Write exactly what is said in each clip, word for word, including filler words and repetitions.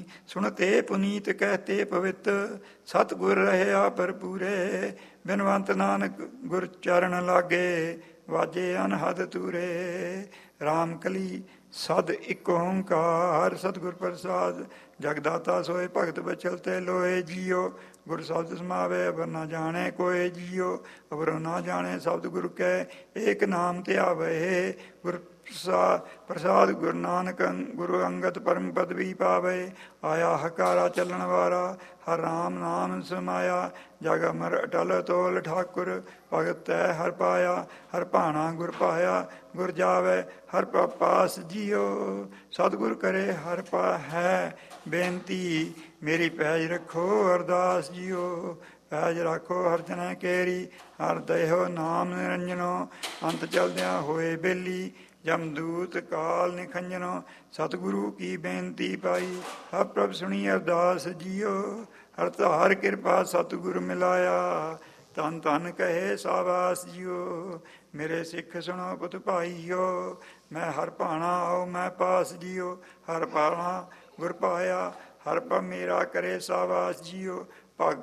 ਸੁਣਤੇ ਪੁਨੀਤ ਕਹਤੇ ਪਵਿੱਤ ਸਤਿਗੁਰ ਰਹਿਆ ਭਰਪੂਰੇ ਬਿਨਵੰਤ ਨਾਨਕ ਗੁਰ ਚਰਨ ਲਾਗੇ ਵਾਜੇ ਅਨਹਦ ਤੂਰੇ ਰਾਮ ਕਲੀ ਸਦ ਇੱਕ ਓੰਕਾਰ ਸਤਿਗੁਰ ਪ੍ਰਸਾਦ ਜਗਦਾਤਾ ਸੋਏ ਭਗਤ ਬਚਲ ਤੇ ਲੋਏ ਜੀਓ ਗੁਰ ਸ਼ਬਦ ਸਮਾਵੇ ਅਵਰ ਨਾ ਜਾਣੇ ਕੋਏ ਜੀਓ ਅਵਰ ਨਾ ਜਾਣੇ ਸ਼ਬਦ ਗੁਰੂ ਕੈ ਏਕ ਨਾਮ ਤੇ ਆਵੇ ਗੁਰ ਪ੍ਰਸਾਦ ਪ੍ਰਸਾਦ ਗੁਰੂ ਨਾਨਕ ਗੁਰੂ ਅੰਗਦ ਪਰਮ ਪਦਵੀ ਪਾਵੇ ਆਇਆ ਹਕਾਰਾ ਚੱਲਣ ਵਾਲਾ ਹਰ ਰਾਮ ਨਾਮ ਸਮਾਇਆ ਜਗ ਅਮਰ ਅਟਲ ਤੋਲ ਠਾਕੁਰ ਭਗਤ ਤੈ ਹਰ ਪਾਇਆ ਹਰ ਭਾਣਾ ਗੁਰ ਪਾਇਆ ਗੁਰ ਜਾਵੇ ਹਰ ਪਾਸ ਜੀਓ ਸਤਿਗੁਰ ਕਰੇ ਹਰ ਪਾ ਹੈ ਬੇਨਤੀ ਮੇਰੀ ਪੈਜ ਰੱਖੋ ਅਰਦਾਸ ਜੀਓ ਪੈਜ ਰੱਖੋ ਹਰ ਜਨੈ ਕੇਰੀ ਹਰ ਦਇਓ ਨਾਮ ਨਿਰੰਜਨੋ ਅੰਤ ਚਲਦਿਆਂ ਹੋਏ ਬੇਲੀ ਜਮਦੂਤ ਕਾਲ ਨਿਖੰਜਨੋ ਸਤਿਗੁਰੂ ਕੀ ਬੇਨਤੀ ਪਾਈ ਹਰ ਪ੍ਰਭ ਸੁਣੀ ਅਰਦਾਸ ਜੀਓ ਹਰ ਧਾਰ ਕਿਰਪਾ ਸਤਿਗੁਰ ਮਿਲਾਇਆ ਧੰਨ ਧੰਨ ਕਹੇ ਸਾਬਾਸ ਜੀਓ ਮੇਰੇ ਸਿੱਖ ਸੁਣੋ ਪੁੱਤ ਭਾਈਓ ਮੈਂ ਹਰ ਭਾਣਾ ਆਓ ਮੈਂ ਪਾਸ ਜੀਓ ਹਰ ਭਾਣਾ ਗੁਰ ਪਾਇਆ ਹਰ ਪਾ ਮੇਰਾ ਕਰੇ ਸਾਬਾਸ ਜੀਓ ਭਗ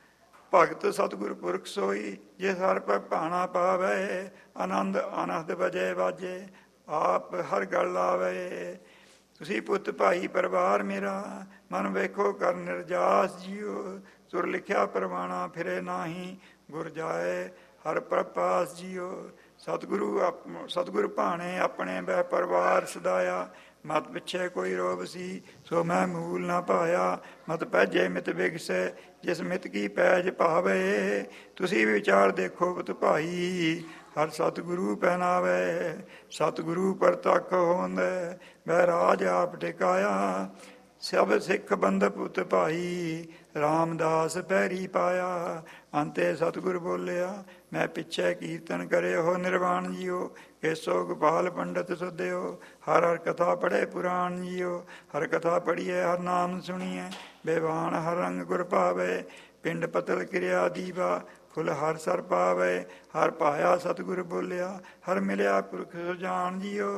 ਭਗਤ ਸਤਿਗੁਰ ਪੁਰਖ ਸੋਈ ਜੇ ਹਰ ਪਾ ਭਾਣਾ ਪਾਵੇ ਆਨੰਦ ਆਨੰਦ ਵਜੇ ਵਾਜੇ ਆਪ ਹਰ ਗੱਲ ਆਵੇ ਤੁਸੀਂ ਪੁੱਤ ਭਾਈ ਪਰਿਵਾਰ ਮੇਰਾ ਮਨ ਵੇਖੋ ਕਰ ਨਿਰਜਾਸ ਜੀਓ ਸੁਰ ਲਿਖਿਆ ਪਰਵਾਣਾ ਫਿਰੇ ਨਾਹੀ ਗੁਰ ਜਾਏ ਹਰ ਪ੍ਰਪਾਸ ਜੀਓ ਸਤਿਗੁਰੂ ਸਤਿਗੁਰ ਭਾਣੇ ਆਪਣੇ ਬਹਿ ਪਰਿਵਾਰ ਸਦਾਇਆ ਮਤ ਪਿੱਛੇ ਕੋਈ ਰੋਗ ਸੀ ਸੋ ਮੈਂ ਮੂਲ ਨਾ ਪਾਇਆ ਮਤ ਪੈਜੇ ਮਿਤ ਵਿਗਸੈ ਜਿਸ ਮਿਤ ਕੀ ਪੈਜ ਭਾਵੇ ਤੁਸੀਂ ਵਿਚਾਰ ਦੇਖੋ ਪੁੱਤ ਭਾਈ ਹਰ ਸਤਿਗੁਰੂ ਪਹਿਨਾਵੇ ਸਤਿਗੁਰੂ ਪਰਤਖ ਹੋਂਦੇ ਮੈਂ ਰਾਜ ਆਪ ਟਿਕਾਇਆ ਸਭ ਸਿੱਖ ਬੰਦ ਪੁੱਤ ਭਾਈ ਰਾਮਦਾਸ ਪੈਰੀ ਪਾਇਆ ਅੰਤੇ ਸਤਿਗੁਰ ਬੋਲਿਆ ਮੈਂ ਪਿੱਛੇ ਕੀਰਤਨ ਕਰੇ ਹੋ ਨਿਰਵਾਣ ਜੀਓ ਕੇਸੋ ਗੋਪਾਲ ਪੰਡਤ ਸੁਧਿਓ ਹਰ ਹਰ ਕਥਾ ਪੜ੍ਹੇ ਪੁਰਾਣ ਜੀਓ ਹਰ ਕਥਾ ਪੜ੍ਹੀਏ ਹਰ ਨਾਮ ਸੁਣੀਏ ਬੇਵਾਨ ਹਰ ਰੰਗ ਗੁਰ ਪਾਵੇ ਪਿੰਡ ਪਤਲ ਕਿਰਿਆ ਦੀਵਾ ਫੁੱਲ ਹਰ ਸਰ ਪਾਵੇ ਹਰ ਪਾਇਆ ਸਤਿਗੁਰ ਬੋਲਿਆ ਹਰ ਮਿਲਿਆ ਪੁਰਖ ਸੁਜਾਨ ਜੀਓ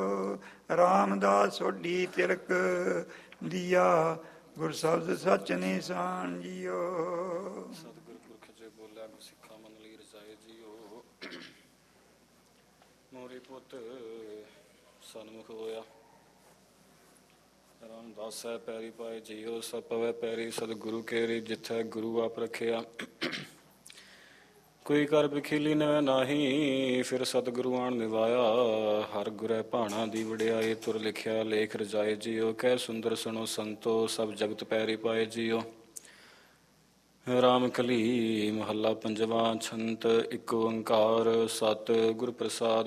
ਰਾਮਦਾਸ ਸੋਢੀ ਤਿਲਕ ਦੀਆ ਗੁਰ ਸ਼ਬਦ ਸੱਚ ਨਿਸ਼ਾਨ ਜੀਓ ਸਤਿਗੁਰ ਪੁਰਖ ਜੇ ਬੋਲਿਆ ਗੁਰਸਿੱਖਾ ਮਨ ਲਈ ਰਚਾਏ ਜੀਓ ਮੋਰੇ ਪੁੱਤ ਸਨਮੁਖ ਹੋਇਆ ਰਾਮਦਾਸ ਹੈ ਪੈਰੀ ਪਾਏ ਜੀਓ ਸਭ ਪਵੈ ਪੈਰੀ ਸਤਿਗੁਰੂ ਕੇਰੀ ਜਿੱਥੇ ਗੁਰੂ ਆਪ ਰੱਖਿਆ ਕੋਈ ਕਰ ਬਖੀਲੀ ਨਵੈ ਨਾਹੀ ਫਿਰ ਸਤਿਗੁਰੂ ਆਣ ਨਿਵਾਇਆ ਹਰ ਗੁਰੈ ਭਾਣਾ ਦੀ ਵਡਿਆਈ ਤੁਰ ਲਿਖਿਆ ਲੇਖ ਰਜਾਏ ਜੀਓ ਕਹਿ ਸੁੰਦਰ ਸੁਣੋ ਸੰਤੋ ਸਭ ਜਗਤ ਪੈਰੀ ਪਾਏ ਜੀਓ ਰਾਮ ਕਲੀ ਮਹੱਲਾ ਪੰਜਵਾਂ ਛੰਤ ਇੱਕ ਓੰਕਾਰ ਸਤ ਗੁਰ ਪ੍ਰਸਾਦ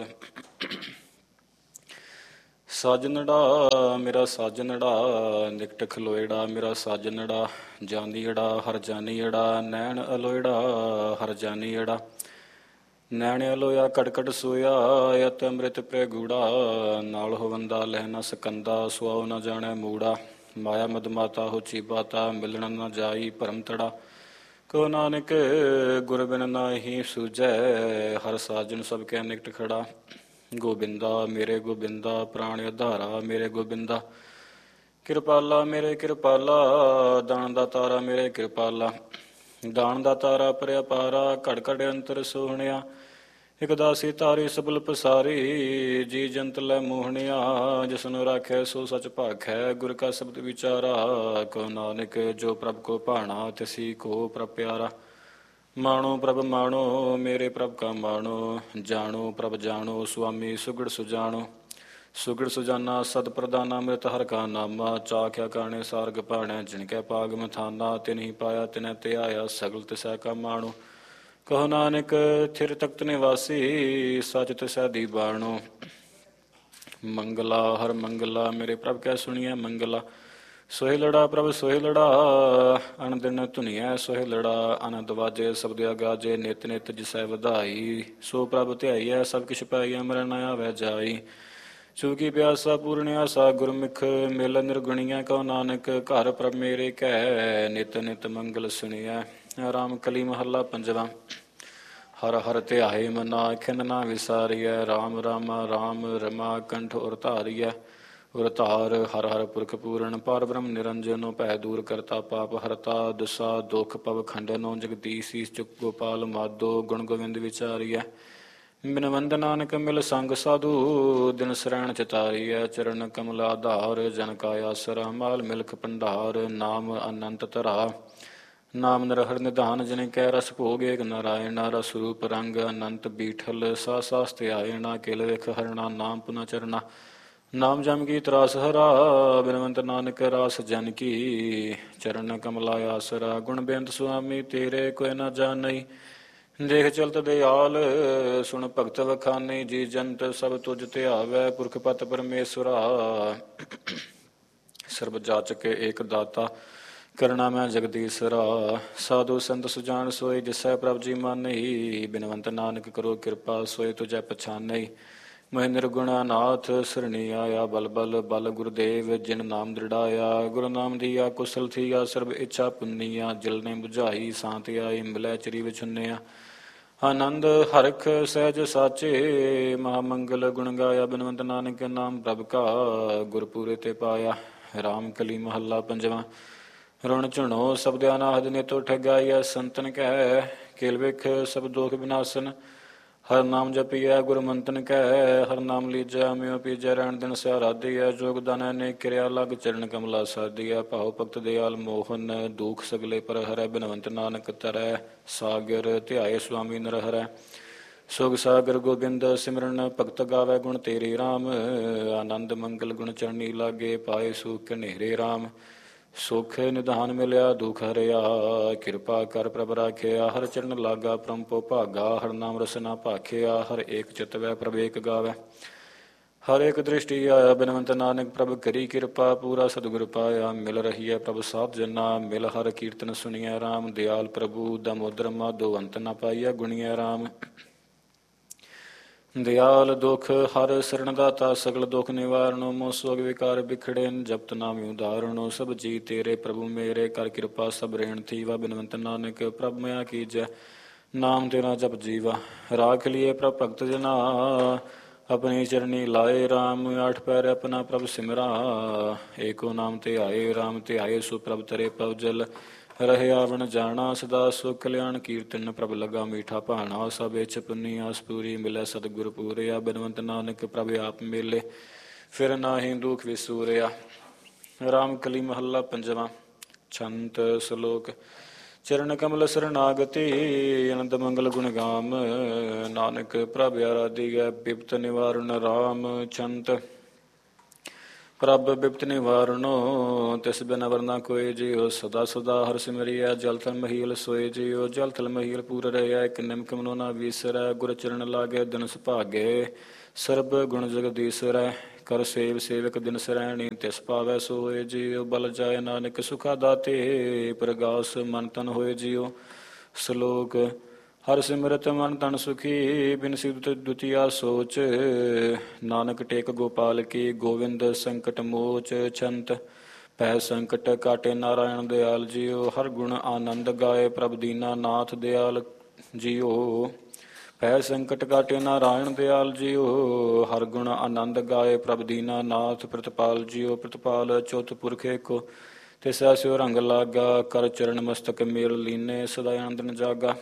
ਸਾਜਨੜਾ ਮੇਰਾ ਸਾਜਨੜਾ ਨਿਕਟ ਖਲੋਇੜਾ ਮੇਰਾ ਸਾਜਨੜਾ ਜਾਂਦੀੜਾ ਹਰ ਜਾਨੀੜਾ ਨੈਣ ਅਲੋਇੜਾ ਹਰ ਜਾਨੀੜਾ ਨੈਣ ਅਲੋਇਆ ਕਟਕਟ ਸੋਇਆ ਅਤ ਅੰਮ੍ਰਿਤ ਪ੍ਰੇ ਗੂੜਾ ਨਾਲ ਹੋਵੰਦਾ ਲਹਿ ਨ ਸਕੰਦਾ ਸੁਆਉ ਨ ਜਾਣੈ ਮੂੜਾ ਮਾਇਆ ਮਦ ਮਾਤਾ ਹੋਚੀ ਬਾਤਾ ਮਿਲਣ ਨ ਜਾਈ ਭਰਮ ਤੜਾ ਕੋ ਨਾਨਕ ਗੁਰ ਬਿਨ ਨਾਹੀ ਸੂਝੈ ਹਰ ਸਾਜਨ ਸਭ ਕੈ ਨਿਕਟ ਖੜਾ ਗੋਬਿੰਦਾ ਮੇਰੇ ਗੋਬਿੰਦਾ ਪ੍ਰਾਣ ਆਧਾਰਾ ਮੇਰੇ ਗੋਬਿੰਦਾ ਕਿਰਪਾਲਾ ਮੇਰੇ ਕਿਰਪਾਲਾ ਦਾਨ ਦਾ ਤਾਰਾ ਮੇਰੇ ਕਿਰਪਾਲਾ ਦਾਨ ਦਾ ਤਾਰਾ ਪਰਿਆ ਪਾਰਾ ਘੜ ਘੜ ਅੰਤਰ ਸੋਹਣਿਆ ਇਕ ਦਾਸੀ ਤਾਰੀ ਸਬਲ ਪਸਾਰੀ ਜੀ ਜੰਤ ਲੈ ਮੋਹਣਿਆ ਜਿਸਨੂੰ ਰਾਖੈ ਸੋ ਸਚ ਭਾਖੈ ਗੁਰ ਕਾ ਸ਼ਬਦ ਵਿਚਾਰਾ ਕੋ ਨਾਨਕ ਜੋ ਪ੍ਰਭ ਕੋ ਭਾਣਾ ਤਿਸੀ ਕੋ ਪ੍ਰਭ ਪਿਆਰਾ ਮਾਣੋ ਪ੍ਰਭ ਮਾਣੋ ਮੇਰੇ ਪ੍ਰਭ ਕਾ ਮਾਣੋ ਜਾਣੋ ਪ੍ਰਭ ਜਾਣੋ ਸੁਆਮੀ ਸੁਗੜ ਸੁਜਾਣੋ ਸੁਗੜ ਸੁਜਾਨਾ ਸਦ ਪ੍ਰਦਾਨਾ ਅੰਮ੍ਰਿਤ ਹਰ ਕਾ ਨਾਮਾ ਚਾਖਿਆ ਕਾਣੇ ਸਾਰਗ ਭਾਣੈ ਜਿਨਕੈ ਪਾਗ ਮਥਾਨਾ ਤਿਨਹੀ ਪਾਇਆ ਤਿਨੈ ਤੇ ਆਇਆ ਸਗਲ ਤਿਸੈ ਕਾ ਮਾਣੋ ਕਹੋ ਨਾਨਕ ਥਿਰ ਤਖਤ ਨਿਵਾਸੀ ਸਚ ਤਿਸੈ ਦੀ ਬਾਣੋ ਮੰਗਲਾ ਹਰ ਮੰਗਲਾ ਮੇਰੇ ਪ੍ਰਭ ਕੈ ਸੁਣੀਐ ਮੰਗਲਾ ਸੋਹਿ ਲੜਾ ਪ੍ਰਭ ਸੋਹਿ ਲੜਾ ਅਣ ਦਿਨ ਧੁਨੀਐ ਸੋਹਿ ਲੜਾ ਅਨੰਦ ਵਾਜੇ ਸਬਦਿਆ ਗਾਜੇ ਨਿਤ ਨਿਤ ਜਿਸੈ ਵਧਾਈ ਸੋ ਪ੍ਰਭ ਧਿਆਈਐ ਸਭ ਕਿਛ ਪਾਈਐ ਮਰੈ ਨ ਆਵੈ ਜਾਈ ਚੂਕੀ ਪਿਆਸਾ ਪੂਰਨ ਆਸਾ ਗੁਰਮੁਖ ਮਿਲ ਨਿਰਗੁਣੀਐ ਕਉ ਨਾਨਕ ਘਰ ਪ੍ਰਭ ਮੇਰੇ ਕੈ ਨਿਤ ਨਿਤ ਮੰਗਲ ਸੁਣੀਐ ਰਾਮ ਕਲੀ ਮਹੱਲਾ ਪੰਜਵਾਂ ਹਰ ਹਰ ਧਿਆਏ ਮਨਾ ਖਿਨ ਨਾ ਵਿਸਾਰੀਐ ਰਾਮ ਰਾਮਾ ਰਾਮ ਰਮਾ ਕੰਠ ਉਰ ਧਾਰੀਐ ਉਰ ਧਾਰ ਹਰ ਹਰ ਪੁਰਖ ਪੂਰਨ ਪਰ ਬ੍ਰਹਮ ਨਿਰੰਜਨੋ ਭੈ ਦੂਰ ਕਰਤਾ ਪਾਪ ਹਰਤਾ ਦਸਾ ਦੁਖ ਪਵ ਖੰਡਨੋ ਜਗਦੀਸ਼ ਈਸ ਚੁਕ ਗੋਪਾਲ ਮਾਧੋ ਗੁਣ ਗੋਬਿੰਦ ਵਿਚਾਰੀਐ ਬਿਨਵੰਦ ਨਾਨਕ ਮਿਲ ਸੰਗ ਸਾਧੂ ਦਿਨ ਸਰੈਣ ਚਿਤਾਰੀਐ ਚਰਨ ਕਮਲ ਆਧਾਰ ਜਨ ਕਾ ਆਸਰਾ ਮਾਲ ਮਿਲਖ ਭੰਡਾਰ ਨਾਮ ਅਨੰਤ ਧਰਾ ਨਾਮ ਨਰਹਰ ਨਿਧਾਨ ਜਿਨ ਕੈ ਰਸ ਭੋਗ ਏਕ ਨਾਰਾਇਣ ਰਸ ਰੂਪ ਰੰਗ ਅਨੰਤ ਬੀਠਲ ਸਾ ਸਾਸ ਧਿਆਇਣਾ ਕਿਲ ਵਿਖ ਹਰਣਾ ਨਾਮ ਪੁਨਾ ਚਰਨਾ ਨਾਮ ਜਮ ਕੀ ਤਰਾਸ ਹਰਾ ਬਿਨਵੰਤ ਨਾਨਕ ਰਾਸ ਜਨ ਕੀ ਚਰਨ ਕਮਲਾ ਆਸਰਾ ਗੁਣ ਬੇਅੰਤ ਸੁਆਮੀ ਤੇਰੇ ਕੋਈ ਨਾ ਜਾਣਈ ਦੇਖ ਚਲਤ ਦਿਆਲ ਸੁਣ ਭਗਤ ਵਖਾਨੀ ਜੀ ਜੰਤ ਸਭ ਤੁਝ ਧਿਆਵੈ ਪੁਰਖ ਪਤ ਪਰਮੇਸ਼ਵਰਾ ਸਰਬ ਜਾਚਕ ਏਕ ਦਾਤਾ ਕਰਣਾ ਮੈਂ ਜਗਦੀਸ਼ਰਾ ਸਾਧੂ ਸੰਤ ਸੁਜਾਨ ਸੋਈ ਜਿਸੈ ਪ੍ਰਭ ਜੀ ਮਾਨਈ ਬਿਨਵੰਤ ਨਾਨਕ ਕਰੋ ਕਿਰਪਾ ਸੋਈ ਤੁਝੈ ਪਛਾਨਈ ਮੈਂ ਨਿਰਗੁਣਾ ਨਾਥ ਸਰਣੀ ਆਇਆ ਬਲ ਬਲ ਬਲ ਗੁਰਦੇਵ ਜਿਨ ਨਾਮ ਦ੍ਰਿੜਾਇਆ ਗੁਰੂ ਨਾਮ ਦੀਆ ਕੁਸਲ ਥੀਆ ਸਰਬ ਇੱਛਾ ਪੁੰਨੀਆ ਜਿਲ ਨੇ ਬੁਝਾਈ ਸਾਂਤ ਆਈ ਮਿਲੈ ਚਰੀ ਵਿਛੁੰਨਿਆ ਆਨੰਦ ਹਰਖ ਸਹਿਜ ਸਾਚੇ ਮਹਾ ਮੰਗਲ ਗੁਣ ਗਾਇਆ ਬਿਨਵੰਤ ਨਾਨਕ ਨਾਮ ਪ੍ਰਭ ਕਾ ਗੁਰਪੂਰੇ ਤੇ ਪਾਇਆ ਰਾਮ ਕਲੀ ਮਹੱਲਾ ਪੰਜਵਾਂ ਰੁਣ ਝੁਣੋ ਸਬਦਿਆ ਨਾਹਦ ਨੇ ਤੋ ਠਗਾਈਆ ਸੰਤਨ ਕਹਿ ਕੇਲ ਵੇਖ ਸਭ ਦੋਖ ਵਿਨਾਸਨ ਹਰ ਨਾਮ ਜਪੀਐ ਗੁਰ ਮੰਤਨ ਕਹਿ ਹਰ ਨਾਮ ਲੀਜੈ ਮਿਉ ਪੀਜੈ ਰਹਿਣ ਦਿਨ ਸਿਆਰਾਧੀਐ ਜੋਗ ਦਾਨੈ ਨੇ ਕਿਰਿਆ ਲਗ ਚਰਨ ਕਮਲਾ ਸਾਧੀਐ ਭਾਉ ਭਗਤ ਦਿਆਲ ਮੋਹਨ ਦੁਖ ਸਗਲੇ ਪਰ ਹਰੈ ਬਿਨਵੰਤ ਨਾਨਕ ਤਰੈ ਸਾਗਰ ਧਿਆਏ ਸੁਆਮੀ ਨਰ ਹਰੈ ਸੁਗ ਸਾਗਰ ਗੋਬਿੰਦ ਸਿਮਰਨ ਭਗਤ ਗਾਵੈ ਗੁਣ ਤੇਰੇ ਰਾਮ ਆਨੰਦ ਮੰਗਲ ਗੁਣ ਚਰਨੀ ਲਾਗੇ ਪਾਏ ਸੁਖ ਹਨੇਰੇ ਰਾਮ ਸੁਖ ਨਿਧਾਨ ਮਿਲਿਆ ਦੁਖ ਹਰਿਆ ਕਿਰਪਾ ਕਰ ਪ੍ਰਭ ਰਾਖਿਆ ਹਰ ਚਰਨ ਲਾਗਾ ਪ੍ਰੰਪੋ ਭਾਗਾ ਹਰ ਨਾਮ ਰਸਨਾ ਭਾਖਿਆ ਹਰ ਏਕ ਚਿਤਵੈ ਪ੍ਰਭ ਏਕ ਗਾਵੈ ਹਰ ਏਕ ਦ੍ਰਿਸ਼ਟੀ ਆਇਆ ਬਿਨਵੰਤ ਨਾਨਕ ਪ੍ਰਭ ਕਰੀ ਕਿਰਪਾ ਪੂਰਾ ਸਤਿਗੁਰ ਪਾਇਆ ਮਿਲ ਰਹੀ ਹੈ ਪ੍ਰਭ ਸਾਧ ਜਨਾ ਮਿਲ ਹਰ ਕੀਰਤਨ ਸੁਣੀਐ ਰਾਮ ਦਿਆਲ ਪ੍ਰਭੂ ਦਮੋਦਰ ਮਾਧੋ ਅੰਤ ਨ ਪਾਈਐ ਗੁਣੀਐ ਰਾਮ ਦਿਆਲ ਦੁਖ ਹਰ ਸਰਣ ਦਾਤਾ ਸਗਲ ਦੁਖ ਨਿਵਾਰਣੋ ਮੋਹ ਸੋਗ ਵਿਕਾਰ ਬਿਖੜੇ ਜਪਤ ਨਾਮਿ ਉਦਾਹਰਣੋ ਸਭ ਜੀ ਤੇਰੇ ਪ੍ਰਭੂ ਮੇਰੇ ਕਰ ਕਿਰਪਾ ਸਭ ਰੇਣ ਥੀਵਾ ਬਿਨਵੰਤ ਨਾਨਕ ਪ੍ਰਭ ਮਿਆ ਕੀਜੈ ਨਾਮ ਤੇਰਾ ਜਪ ਜੀਵਾ ਰਾਖ ਲਿਏ ਪ੍ਰਭ ਭਗਤ ਜਨਾ ਆਪਣੀ ਚਰਨੀ ਲਾਏ ਰਾਮ ਆਠ ਪੈਰ ਆਪਣਾ ਪ੍ਰਭ ਸਿਮਰਾ ਏਕੋ ਨਾਮ ਤੇ ਆਏ ਰਾਮ ਤੇ ਆਏ ਸੋ ਪ੍ਰਭ ਤਰੇ ਪਵ ਜਲ ਰਹੇ ਆਵਣ ਜਾਣਾ ਸਦਾ ਸੁਖ ਕਲਿਆਣ ਕੀਰਤਨ ਪ੍ਰਭ ਲਗਾ ਮੀਠਾ ਭਾਣਾ ਸਭ ਇਛ ਪੁੰਨੀ ਆਸ ਪੂਰੀ ਮਿਲੈ ਸਤਿਗੁਰ ਪੂਰਿਆ ਬਿਨਵੰਤ ਨਾਨਕ ਪ੍ਰਭ ਆਪ ਮੇਲੇ ਫਿਰ ਨਾਹੀ ਦੁਖ ਵਿਸੂਰਿਆ ਰਾਮ ਕਲੀ ਮਹੱਲਾ ਪੰਜਵਾਂ ਛੰਤ ਸਲੋਕ ਚਰਨ ਕਮਲ ਸਰਨਾਗਤੀ ਅਨੰਦ ਮੰਗਲ ਗੁਣ ਗਾਮ ਨਾਨਕ ਪ੍ਰਭ ਆਰਾਧੀਐ ਬਿਪਤ ਨਿਵਾਰਨ ਰਾਮ ਛੰਤ ਪ੍ਰਭ ਬਿਪਤ ਨਿਵਾਰਣੋ ਤਿਸ ਬਿਨ ਵਰਨਾ ਕੋਈ ਜੀਓ ਸਦਾ ਸਦਾ ਹਰ ਸਿਮਰਿਆ ਜਲ ਥਲ ਮਹੀਲ ਸੋਏ ਜੀਓ ਜਲ ਥਲ ਮਹੀਲ ਪੂਰ ਰਹਿਆ ਇਕ ਨਿਮਕ ਮਨੋ ਨਾ ਵੀਸਰੈ ਗੁਰ ਚਰਨ ਲਾਗੇ ਦਿਨ ਸੁਭਾਗੇ ਸਰਬ ਗੁਣ ਜਗਦੀਸ਼ਰੈ ਕਰ ਸੇਵ ਸੇਵਕ ਦਿਨ ਸਰੈਣੀ ਤਿਸ ਪਾਵੈ ਸੋਏ ਜੀਓ ਬਲ ਜਾਏ ਨਾਨਕ ਸੁਖਾ ਦਾਤੇ ਪ੍ਰਗਾਸ ਮਨ ਤਨ ਹੋਏ ਜੀਓ ਸਲੋਕ ਹਰ ਸਿਮਰਤ ਮਨ ਤਨ ਸੁਖੀ ਬਿਨ ਸਿਧ ਦੁਤੀਆ ਸੋਚ ਨਾਨਕ ਟੇਕ ਗੋਪਾਲ ਕੀ ਗੋਵਿੰਦ ਸੰਕਟ ਮੋਚ ਛੰਤ ਪੈ ਸੰਕਟ ਕਾਟੇ ਨਾਰਾਇਣ ਦਿਆਲ ਜੀਓ ਹਰ ਗੁਣ ਆਨੰਦ ਗਾਏ ਪ੍ਰਭ ਦੀਨਾ ਨਾਥ ਦਿਆਲ ਜੀਓ ਪੈ ਸੰਕਟ ਕਾਟੇ ਨਾਰਾਇਣ ਦਿਆਲ ਜੀਓ ਹਰ ਗੁਣ ਆਨੰਦ ਗਾਏ ਪ੍ਰਭ ਦੀਨਾ ਨਾਥ ਪ੍ਰਤਪਾਲ ਜੀਓ ਪ੍ਰਤਪਾਲ ਚੌਥ ਪੁਰਖ ਏਕੋ ਤਿਸਾ ਸਿਓ ਰੰਗ ਲਾਗਾ ਕਰ ਚਰਨ ਮਸਤਕ ਮੇਲ ਲੀਨੇ ਸਦਾ ਆਨੰਦਨ ਜਾਗਾ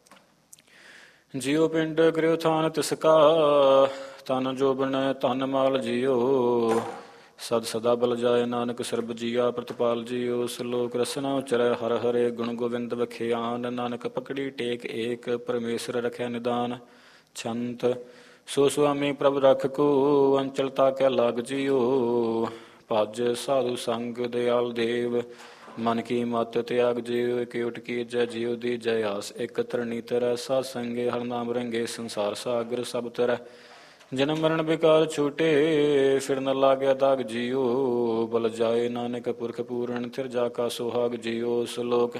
ਜੀਓ ਪਿੰਡ ਗ੍ਰਿਓ ਥਾਨ ਤਿਸ ਕਾ ਤਨ ਜੋਬਨ ਧਨ ਮਾਲ ਜੀਓ ਸਦ ਸਦਾ ਬਲ ਜਾਏ ਨਾਨਕ ਸਰਬ ਜੀਆ ਪ੍ਰਤਪਾਲ ਜੀਓ ਸਲੋਕ ਰਸਨਾ ਉਚਰੈ ਹਰ ਹਰੇ ਗੁਣ ਗੋਬਿੰਦ ਵਖਿਆਨ ਨਾਨਕ ਪਕੜੀ ਟੇਕ ਏਕ ਪਰਮੇਸ਼ਰ ਰਖਿਆ ਨਿਦਾਨ ਛੰਤ ਸੋ ਸੁਆਮੀ ਪ੍ਰਭ ਰਖ ਕੋ ਅੰਚਲਤਾ ਕੈ ਲਾਗ ਜੀਓ ਭਜ ਸਾਧੂ ਸੰਗ ਦਿਆਲ ਦੇਵ ਮਨ ਕੀ ਮਤ ਤਿਆਗ ਜੀਓ ਇਕ ਉਟ ਕੀ ਜੈ ਜੀਓ ਦੀ ਜੈ ਆਸ ਇਕ ਤਰਨੀ ਤਰੈ ਸਾਧ ਸੰਗੇ ਹਰ ਨਾਮ ਰੰਗੇ ਸੰਸਾਰ ਸਾਗਰ ਸਭ ਤਰੈ ਜਨਮ ਮਰਨ ਬਿਕਾਰ ਛੂਟੇ ਫਿਰ ਨ ਲਾਗਿਆ ਦਾਗ ਜੀਓ ਬਲ ਜਾਏ ਨਾਨਕ ਪੁਰਖ ਪੂਰਨ ਥਿਰ ਜਾ ਕਾ ਸੁਹਾਗ ਜੀਓ ਸਲੋਕ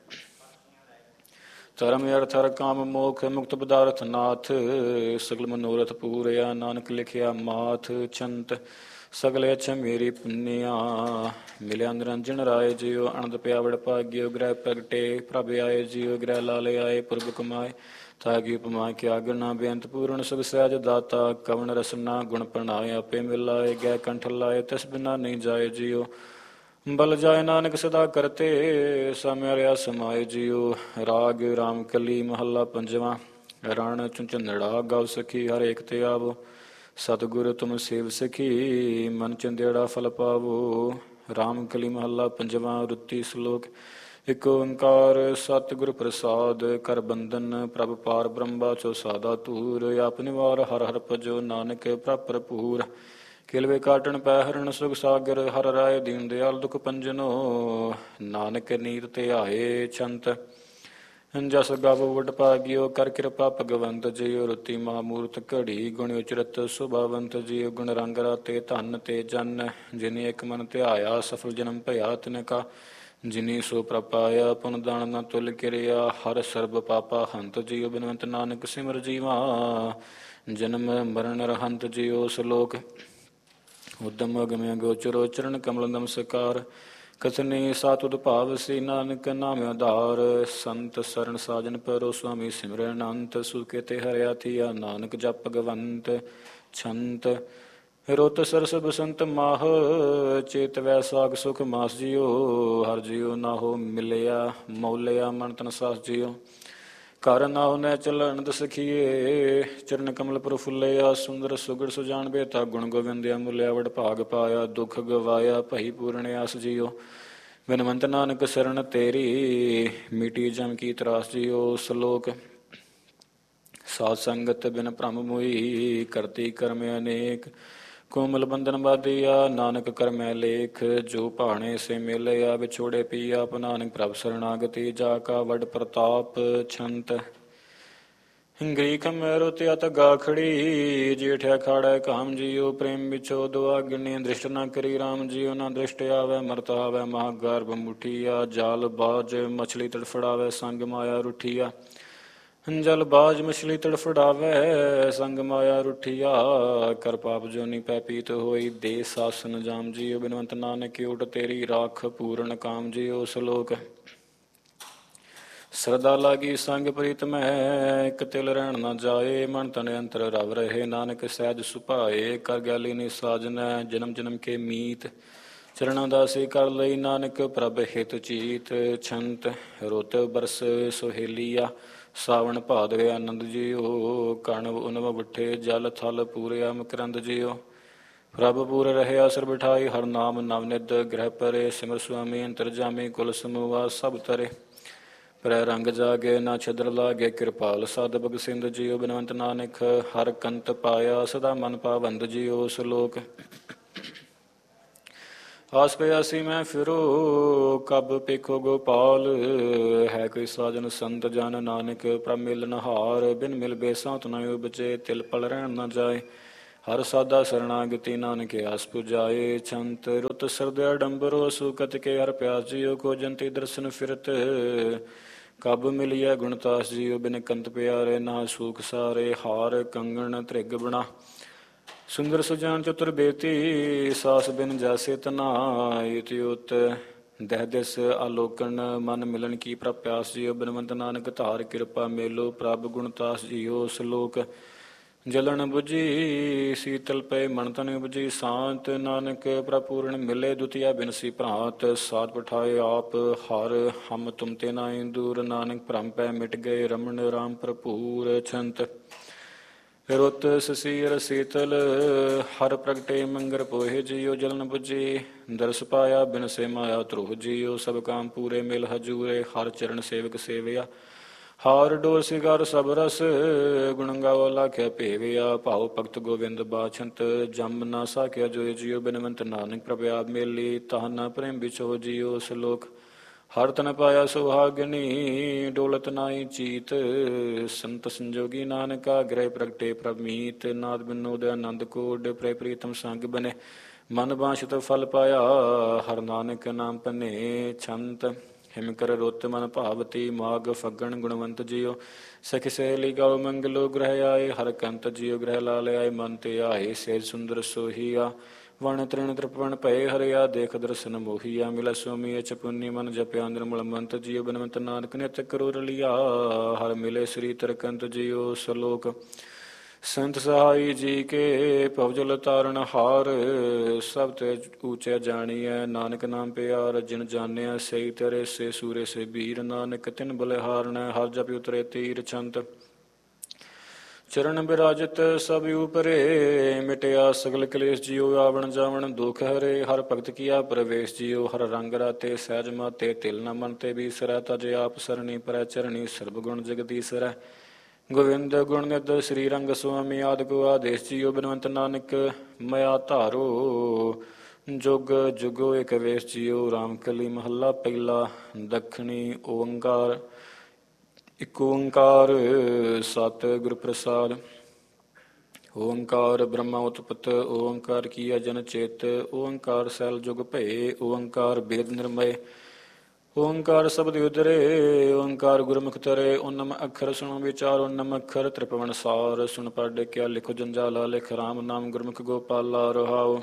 ਧਰਮ ਅਰਥ ਹਰ ਕਾਮ ਮੋਖ ਮੁਕਤ ਪਦਾਰਥ ਨਾਥ ਸਗਲ ਮਨੋਰਥ ਪੂਰਿਆ ਨਾਨਕ ਲਿਖਿਆ ਮਾਥ ਛੰਤ ਸਗਲੇ ਅੱਛਾ ਮੇਰੀ ਪੁੰਨਿਆ ਮਿਲਿਆ ਨਿਰੰਜਨ ਰਾਏ ਜੀਓ ਅਨੰਦ ਪਿਆ ਵੜ ਭਾਗਿਓ ਗ੍ਰਹਿ ਪ੍ਰਗਟੇ ਪ੍ਰਭ ਆਏ ਜੀਓ ਗ੍ਰਹਿ ਲਾਲੇ ਆਏ ਪੁਰਬ ਕਮਾਏ ਤਾ ਕੀ ਉਪਮਾ ਕਿਆ ਗਣਾ ਬੇਅੰਤ ਪੂਰਨ ਸੁਖ ਸਹਿਜ ਦਾਤਾ ਕਵਣ ਰਸਨਾ ਗੁਣ ਪ੍ਰਣਾਏ ਆਪੇ ਮਿਲਾਏ ਗੈ ਕੰਠ ਲਾਏ ਤਿਸ ਬਿਨਾ ਨਹੀਂ ਜਾਏ ਜੀਓ ਬਲ ਜਾਏ ਨਾਨਕ ਸਦਾ ਕਰਤੇ ਸਮਿਆ ਸਮਾਏ ਜੀਓ ਰਾਗ ਰਾਮ ਕਲੀ ਮਹੱਲਾ ਪੰਜਵਾਂ ਰਣ ਝੁੰਝਨੜਾ ਗਉ ਸਖੀ ਹਰ ਏਕ ਤੇ ਆਵੋ ਸਤਿਗੁਰ ਤੁਮ ਸੇਵ ਸਖੀ ਮਨ ਚੰਦੇੜਾ ਫਲ ਪਾਵੋ ਰਾਮ ਕਲੀ ਮਹੱਲਾ ਪੰਜਵਾਂ ਰੁੱਤੀ ਸ਼ਲੋਕ ਇਕ ਓੰਕਾਰ ਸਤਿਗੁਰ ਪ੍ਰਸਾਦ ਕਰ ਬੰਧਨ ਪ੍ਰਭ ਪਾਰ ਬ੍ਰਹਮਾ ਚੋ ਸਾਦਾ ਧੂਰ ਆਪਨੇ ਵਾਰ ਹਰ ਹਰ ਭਜੋ ਨਾਨਕ ਪ੍ਰਭ ਭਰਪੂਰ ਕਿਲਵੇ ਕਾਟਣ ਪੈ ਹਰਨ ਸੁਖ ਸਾਗਰ ਹਰ ਰਾਏ ਦੀਨ ਦਿਆਲ ਦੁਖ ਪੰਜਨੋ ਨਾਨਕ ਨੀਤ ਤੇ ਆਏ ਛੰਤ ਜਸ ਗਵ ਵਡ ਭਾਗਿਓ ਕਰ ਕਿਰਪਾ ਭਗਵੰਤ ਜੀਓ ਰੁਤੀ ਮਹਾਮੂਰਤ ਘੜੀ ਗੁਣ ਉਚਰਤ ਸੁਭਾਵੰਤ ਜੀਓ ਗੁਣ ਰੰਗ ਰਾਤੇ ਧਨ ਤੇ ਜਨ ਜਿਨੇ ਇੱਕ ਮਨ ਧਿਆਇਆ ਸਫਲ ਜਨਮ ਭਇਆ ਤਿਨ ਕਾ ਜਿਨੀ ਸੋ ਪ੍ਰਪਾਇਆ ਪੁਨ ਦਾਨ ਨਾ ਤੁਲ ਕਿਰਿਆ ਹਰ ਸਰਬ ਪਾਪਾ ਹੰਤ ਜੀਓ ਬਿਨਵੰਤ ਨਾਨਕ ਸਿਮਰ ਜੀਵਾ ਜਨਮ ਮਰਨ ਰਹੰਤ ਜੀਓ ਸਲੋਕ ਉਦਮ ਅਗਮਿ ਗੋਚਰੋ ਚਰਨ ਕਮਲ ਨਮਸਕਾਰ ਕਥਨੀ ਸਾਤੁਦ ਭਾਵ ਸੀ ਨਾਨਕ ਨਾਮ ਆਧਾਰ ਸੰਤ ਸਰਨ ਸਾਜਨ ਪਰੋ ਸੁਆਮੀ ਸਿਮਰਨ ਅੰਤ ਸੁਕੇ ਤੇ ਹਰਿਆ ਥੀਆ ਨਾਨਕ ਜਪ ਭਗਵੰਤ ਛੰਤ ਰੁੱਤ ਸਰਸ ਬਸੰਤ ਮਾਹ ਚੇਤ ਵੈਸਾਖ ਸੁਖ ਮਾਸ ਜੀਓ ਹਰ ਜੀਓ ਨਾ ਹੋ ਮਿਲਿਆ ਮੌਲਿਆ ਮਨ ਤਨ ਸਾਸ ਜੀਓ ਘਰ ਨਾ ਹੋ ਨੈ ਚਲਣ ਸਖੀਏ ਚਰਨ ਕਮਲ ਪ੍ਰਫੁੱਲਿਆ ਸੁੰਦਰ ਸੁਗੜ ਸੁਜਾਨ ਬੇਤਾ ਗੁਣ ਗੋਬਿੰਦ ਅਮੁਲਿਆ ਵਡ ਭਾਗ ਪਾਇਆ ਦੁਖ ਗਵਾਇਆ ਭਈ ਪੂਰਨ ਆਸ ਜੀਓ ਬਿਨਵੰਤ ਨਾਨਕ ਸਰਣ ਤੇਰੀ ਮਿਟੀ ਜਮ ਕੀ ਤਰਾਸ ਜੀਓ ਸਲੋਕ ਸਾਧ ਸੰਗਤ ਬਿਨ ਭ੍ਰਮ ਮੋਈ ਕਰਤੀ ਕਰਮ ਅਨੇਕ ਕੋਮਲ ਬੰਧਨ ਬਾਧਿਆ ਨਾਨਕ ਕਰਮੈ ਲੇਖ ਜੋ ਭਾਣੇ ਸੇ ਮਿਲਿਆ ਵਿਛੋੜੇ ਪੀ ਆਪ ਨਾਨਕ ਪ੍ਰਭ ਸਰਣਾਗਤੀ ਜਾ ਕਾ ਵਡ ਪ੍ਰਤਾਪ ਛੰਤ ਗ੍ਰੀਖ ਮੈਰੋ ਤੇ ਅਤ ਗਾਖੜੀ ਜੇਠਿਆ ਖਾੜਾ ਕਾਮ ਜੀਓ ਪ੍ਰੇਮ ਵਿਚੋ ਦੁਆਗਣੀ ਦ੍ਰਿਸ਼ਟ ਨਾ ਕਰੀ ਰਾਮ ਜੀਓ ਨਾ ਦ੍ਰਿਸ਼ਟ ਆਵੈ ਮਰਤ ਆਵੈ ਮਹਾਗਰਭ ਮੁਠੀਆ ਜਾਲ ਬਾਜ ਮਛਲੀ ਤੜਫੜਾਵੈ ਸੰਗ ਮਾਇਆ ਰੁਠੀਆ ਜਲ ਬਾਜ ਮਛਲੀ ਤੜਫੜਾਵੈ ਸੰਗ ਮਾਇਆ ਰੁਠੀਆ ਕਰ ਪਾਪ ਜੋਨੀ ਪੈ ਪੀਤ ਹੋਈ ਦੇ ਸਾਸਨ ਜਾਮ ਜੀਓ ਬਿਨਵੰਤ ਨਾਨਕ ਓਟ ਤੇਰੀ ਰਾਖ ਪੂਰਨ ਕਾਮ ਜੀਓ ਸਲੋਕ ਸਰਦਾ ਲਾਗੀ ਸੰਗ ਪ੍ਰੀਤ ਮਹਿ ਇਕ ਤਿਲ ਰਹਿਣ ਨਾ ਜਾਏ ਮਨ ਤਨ ਅੰਤਰ ਰਵ ਰਹੇ ਨਾਨਕ ਸਹਿਜ ਸੁਭਾਏ ਕਰ ਗਿਆਲੀ ਨੀ ਸਾਜਨੈ ਜਨਮ ਜਨਮ ਕੇ ਮੀਤ ਚਰਣਾ ਦਾਸੀ ਕਰ ਲਈ ਨਾਨਕ ਪ੍ਰਭ ਹਿਤ ਚੀਤ ਛੰਤ ਰੁੱਤ ਬਰਸ ਸੁਹੇਲੀਆ ਸਾਵਣ ਭਾਦਵੇ ਆਨੰਦ ਜੀਓ ਕਣਵ ਉਨਵ ਬੁੱਠੇ ਜਲ ਥਲ ਪੂਰਿਆ ਮਕਰੰਦ ਜੀਓ ਪ੍ਰਭ ਪੂਰ ਰਹੇ ਆਸਰ ਬਿਠਾਈ ਹਰ ਨਾਮ ਨਵਨਿਧ ਗ੍ਰਹਿ ਪਰੇ ਸਿਮਰ ਸੁਆਮੀ ਅੰਤਰ ਜਾਮੀ ਕੁਲ ਸਮੂਹਾ ਸਭ ਤਰੇ ਪ੍ਰੈ ਰੰਗ ਜਾਗੇ ਨਾ ਛਦਰ ਲਾਗੇ ਕਿਰਪਾਲ ਸਾਧ ਭਗ ਸਿੰਧ ਜੀਓ ਬਿਨਵੰਤ ਨਾਨਕ ਹਰ ਕੰਤ ਪਾਇਆ ਸਦਾ ਮਨ ਪਾਵੰਦ ਜੀਓ ਸਲੋਕ ਆਸ ਪਿਆਸੀ ਮੈਂ ਫਿਰੋ ਕਬ ਪੇਖੋ ਗੋਪਾਲ ਹੈ ਕੋਈ ਸਾਜਨ ਸੰਤ ਜਨ ਨਾਨਕ ਪ੍ਰਭ ਮਿਲਨ ਹਾਰ ਬਿਨ ਮਿਲ ਬੇਸਾਂ ਤੁ ਨ ਉਪਜੇ ਤਿਲ ਪਲ ਰਹਿਣ ਨਾ ਜਾਏ ਹਰ ਸਾਦਾ ਸਰਣਾਗਤੀ ਨਾਨਕ ਆਸ ਪੁਜਾਏ ਛੰਤ ਰੁੱਤ ਸਰਦਿਆ ਡੰਬਰੋ ਸੁਕਤ ਕੇ ਹਰ ਪਿਆਸ ਜੀਓ ਕੋ ਜੰਤੀ ਦਰਸ਼ਨ ਫਿਰਤ ਕਬ ਮਿਲਿਆ ਗੁਣਤਾਸ ਜੀਓ ਬਿਨ ਕੰਤ ਪਿਆਰੇ ਨਾ ਸੂਖ ਸਾਰੇ ਹਾਰ ਕੰਗਣ ਤ੍ਰਿਗ ਬਣਾ ਸੁੰਦਰ ਸੁਜਾਨ ਚਤੁਰ ਬੇਤੀ ਸਾਸ ਬਿਨ ਜੈਸੇ ਤਨਾ ਇਤਿ ਉਤ ਦਹਿ ਦਿਸ ਆਲੋਕਨ ਮਨ ਮਿਲਨ ਕੀ ਪ੍ਰਭ ਪਿਆਸ ਜੀਓ ਬਿਨਵੰਤ ਨਾਨਕ ਧਾਰ ਕਿਰਪਾ ਮੇਲੋ ਪ੍ਰਭ ਗੁਣਤਾਸ ਜੀਓ ਸਲੋਕ ਜਲਨ ਬੁਝੀ ਸੀਤਲ ਪਏ ਮਨ ਤਨ ਬੁਝੀ ਸ਼ਾਂਤ ਨਾਨਕ ਪ੍ਰਭ ਪੂਰਨ ਮਿਲੇ ਦੁਤੀਆ ਬਿਨਸੀ ਭਰਾਤ ਸਾਧ ਪਠਾਏ ਆਪ ਹਰ ਹਮ ਤੁਮ ਤੇ ਨਾਇ ਦੂਰ ਨਾਨਕ ਭ੍ਰਮ ਪੈ ਮਿਟ ਗਏ ਰਮਣ ਰਾਮ ਭਰਪੂਰ ਛੰਤ ਰੁੱਤ ਸਸੀਰ ਸੀਤਲ ਹਰ ਪ੍ਰਗਟੇ ਮੰਗਰ ਪੋਹੇ ਜੀਓ ਜਲਨ ਬੁਝੀ ਦਰਸ ਪਾਇਆ ਬਿਨ ਸੇ ਮਾਇਆ ਧਰੁਹ ਜੀਓ ਸਭ ਕਾਮ ਪੂਰੇ ਮਿਲ ਹਜੂਰੇ ਹਰ ਚਰਨ ਸੇਵਕ ਸੇਵਿਆ ਹਾਰ ਡੋਰ ਸਿਗਾਰ ਸਭ ਰਸ ਗੁਣ ਗਾਵ ਲਾਖਿਆ ਭੇਵਿਆ ਭਾਉ ਭਗਤ ਗੋਬਿੰਦ ਬਾਛੰਤ ਜੰਮ ਨਾ ਸਾਕਿਆ ਜੋਇ ਜੀਓ ਬਿਨਵੰਤ ਨਾਨਕ ਪ੍ਰਭ ਆਪ ਮੇਲੀ ਤਾਹ ਨਾ ਪ੍ਰੇਮ ਵਿਚੋ ਜੀਓ ਸਲੋਕ ਹਰ ਤਨ ਪਾਇਆ ਸੁਹਾਗਣੀ ਡੋਲਤ ਨਾਈ ਚੀਤ ਸੰਤ ਸੰਜੋਗੀ ਨਾਨਕਾ ਗ੍ਰਹਿ ਪ੍ਰਗਟੇ ਪ੍ਰਭ ਮੀਤ ਨਾਦ ਬਿਨੋਦ ਆਨੰਦ ਕੋਡ ਪ੍ਰੇ ਪ੍ਰੀਤਮ ਸੰਗ ਬਨੇ ਮਨ ਬਾਸ਼ਤ ਫਲ ਪਾਇਆ ਹਰ ਨਾਨਕ ਨਾਮ ਪੰਨੇ ਛੰਤ ਹਿਮ ਕਰ ਰੁੱਤ ਮਨ ਭਾਵਤੀ ਮਾਗ ਫਗਣ ਗੁਣਵੰਤ ਜੀਓ ਸਖੀ ਸਹੇਲੀ ਗਉ ਮੰਗਲੋ ਗ੍ਰਹਿ ਆਏ ਹਰ ਕੰਤ ਜੀਓ ਗ੍ਰਹਿ ਲਾ ਲਿਆਏ ਮਨ ਤੇ ਆਏ ਸੇਜ ਸੁੰਦਰ ਸੋਹੀਆ ਵਣ ਤ੍ਰਿਣ ਤ੍ਰਿਪਵਨ ਭਏ ਹਰਿਆ ਦੇਖ ਦਰਸ਼ਨ ਮੋਹੀਆ ਮਿਲੈ ਸੁਆਮੀ ਅਚ ਪੁੰਨੀ ਮਨ ਜਪਿਆ ਨਿਰਮਲ ਮੰਤ ਜੀਉ ਬਨਵੰਤ ਨਾਨਕ ਨਿਤ ਕਰੋ ਰਲਿਆ ਹਰ ਮਿਲੇ ਸ੍ਰੀ ਤਰਕੰਤ ਜੀਉ ਸਲੋਕ ਸੰਤ ਸਹਾਈ ਜੀ ਕੇ ਭਵਜਲ ਤਾਰਨ ਹਾਰ ਸਭ ਤੇ ਊਚੇ ਜਾਣੀਐ ਨਾਨਕ ਨਾਮ ਪਿਆਰ ਜਿਨ ਜਾਣਿਆ ਸਈ ਤੇਰੇ ਸੇ ਸੂਰੇ ਸੇ ਬੀਰ ਨਾਨਕ ਤਿਨ ਬਲਿਹਾਰਣੈ ਹਰ ਜਪ ਉਤਰੇ ਤੀਰ ਛੰਤ ਚਰਨ ਬਿਰਾਜਤ ਸਭ ਉਪਰੇ ਮਿਟਿਆ ਸਗਲ ਕਲੇਸ਼ ਜੀਉ ਆਵਣ ਜਾਵਣ ਦੁਖ ਹਰੇ ਹਰ ਭਗਤ ਕੀਆ ਪ੍ਰਵੇਸ਼ ਜੀਉ ਹਰ ਰੰਗ ਰਾਤੇ ਸਹਿਜ ਮਾਤੇ ਤਿਲ ਨ ਮਨ ਤੇ ਬੀਸਰੈ ਤਜ ਆਪ ਸਰਣੀ ਪਰੈ ਚਰਣੀ ਸਰਬ ਗੁਣ ਜਗਦੀਸਰੈ ਗੋਵਿੰਦ ਗੁਣ ਨਿਧ ਸ੍ਰੀ ਰੰਗ ਸੁਆਮੀ ਆਦਿ ਕੋ ਆਦੇਸ਼ ਜੀਉ ਬਨਵੰਤ ਨਾਨਕ ਮਇਆ ਧਾਰੋ ਜੁਗ ਜੁਗੋ ਇਕ ਵੇਸ਼ ਜੀਉ ਰਾਮ ਕਲੀ ਮਹੱਲਾ ਪਹਿਲਾ ਦੱਖਣੀ ਓੰਕਾਰ ਇਕ ਓੰਕਾਰ ਸਤਿ ਗੁਰ ਪ੍ਰਸਾਦ ਓੰਕਾਰ ਬ੍ਰਹਮਾ ਉਤਪਤ ਓੰਕਾਰ ਕੀਆ ਜਨ ਚੇਤ ਓੰਕਾਰ ਸੈਲ ਜੁਗ ਭਏ ਓੰਕਾਰ ਬੇਦ ਨਿਰਮੈ ਓੰਕਾਰ ਸ਼ਬਦ ਉਦਰੇ ਓੰਕਾਰ ਗੁਰਮੁਖ ਤਰੇ ਓਨਮ ਅੱਖਰ ਸੁਣੋ ਵਿਚਾਰ ਓਨਮ ਅੱਖਰ ਤ੍ਰਿਪਵਨ ਸਾਰ ਸੁਣ ਪੜ ਕਿਆ ਲਿਖੋ ਜੰਜਾਲਾ ਲਿਖ ਰਾਮ ਨਾਮ ਗੁਰਮੁਖ ਗੋਪਾਲਾ ਰਹਾਉ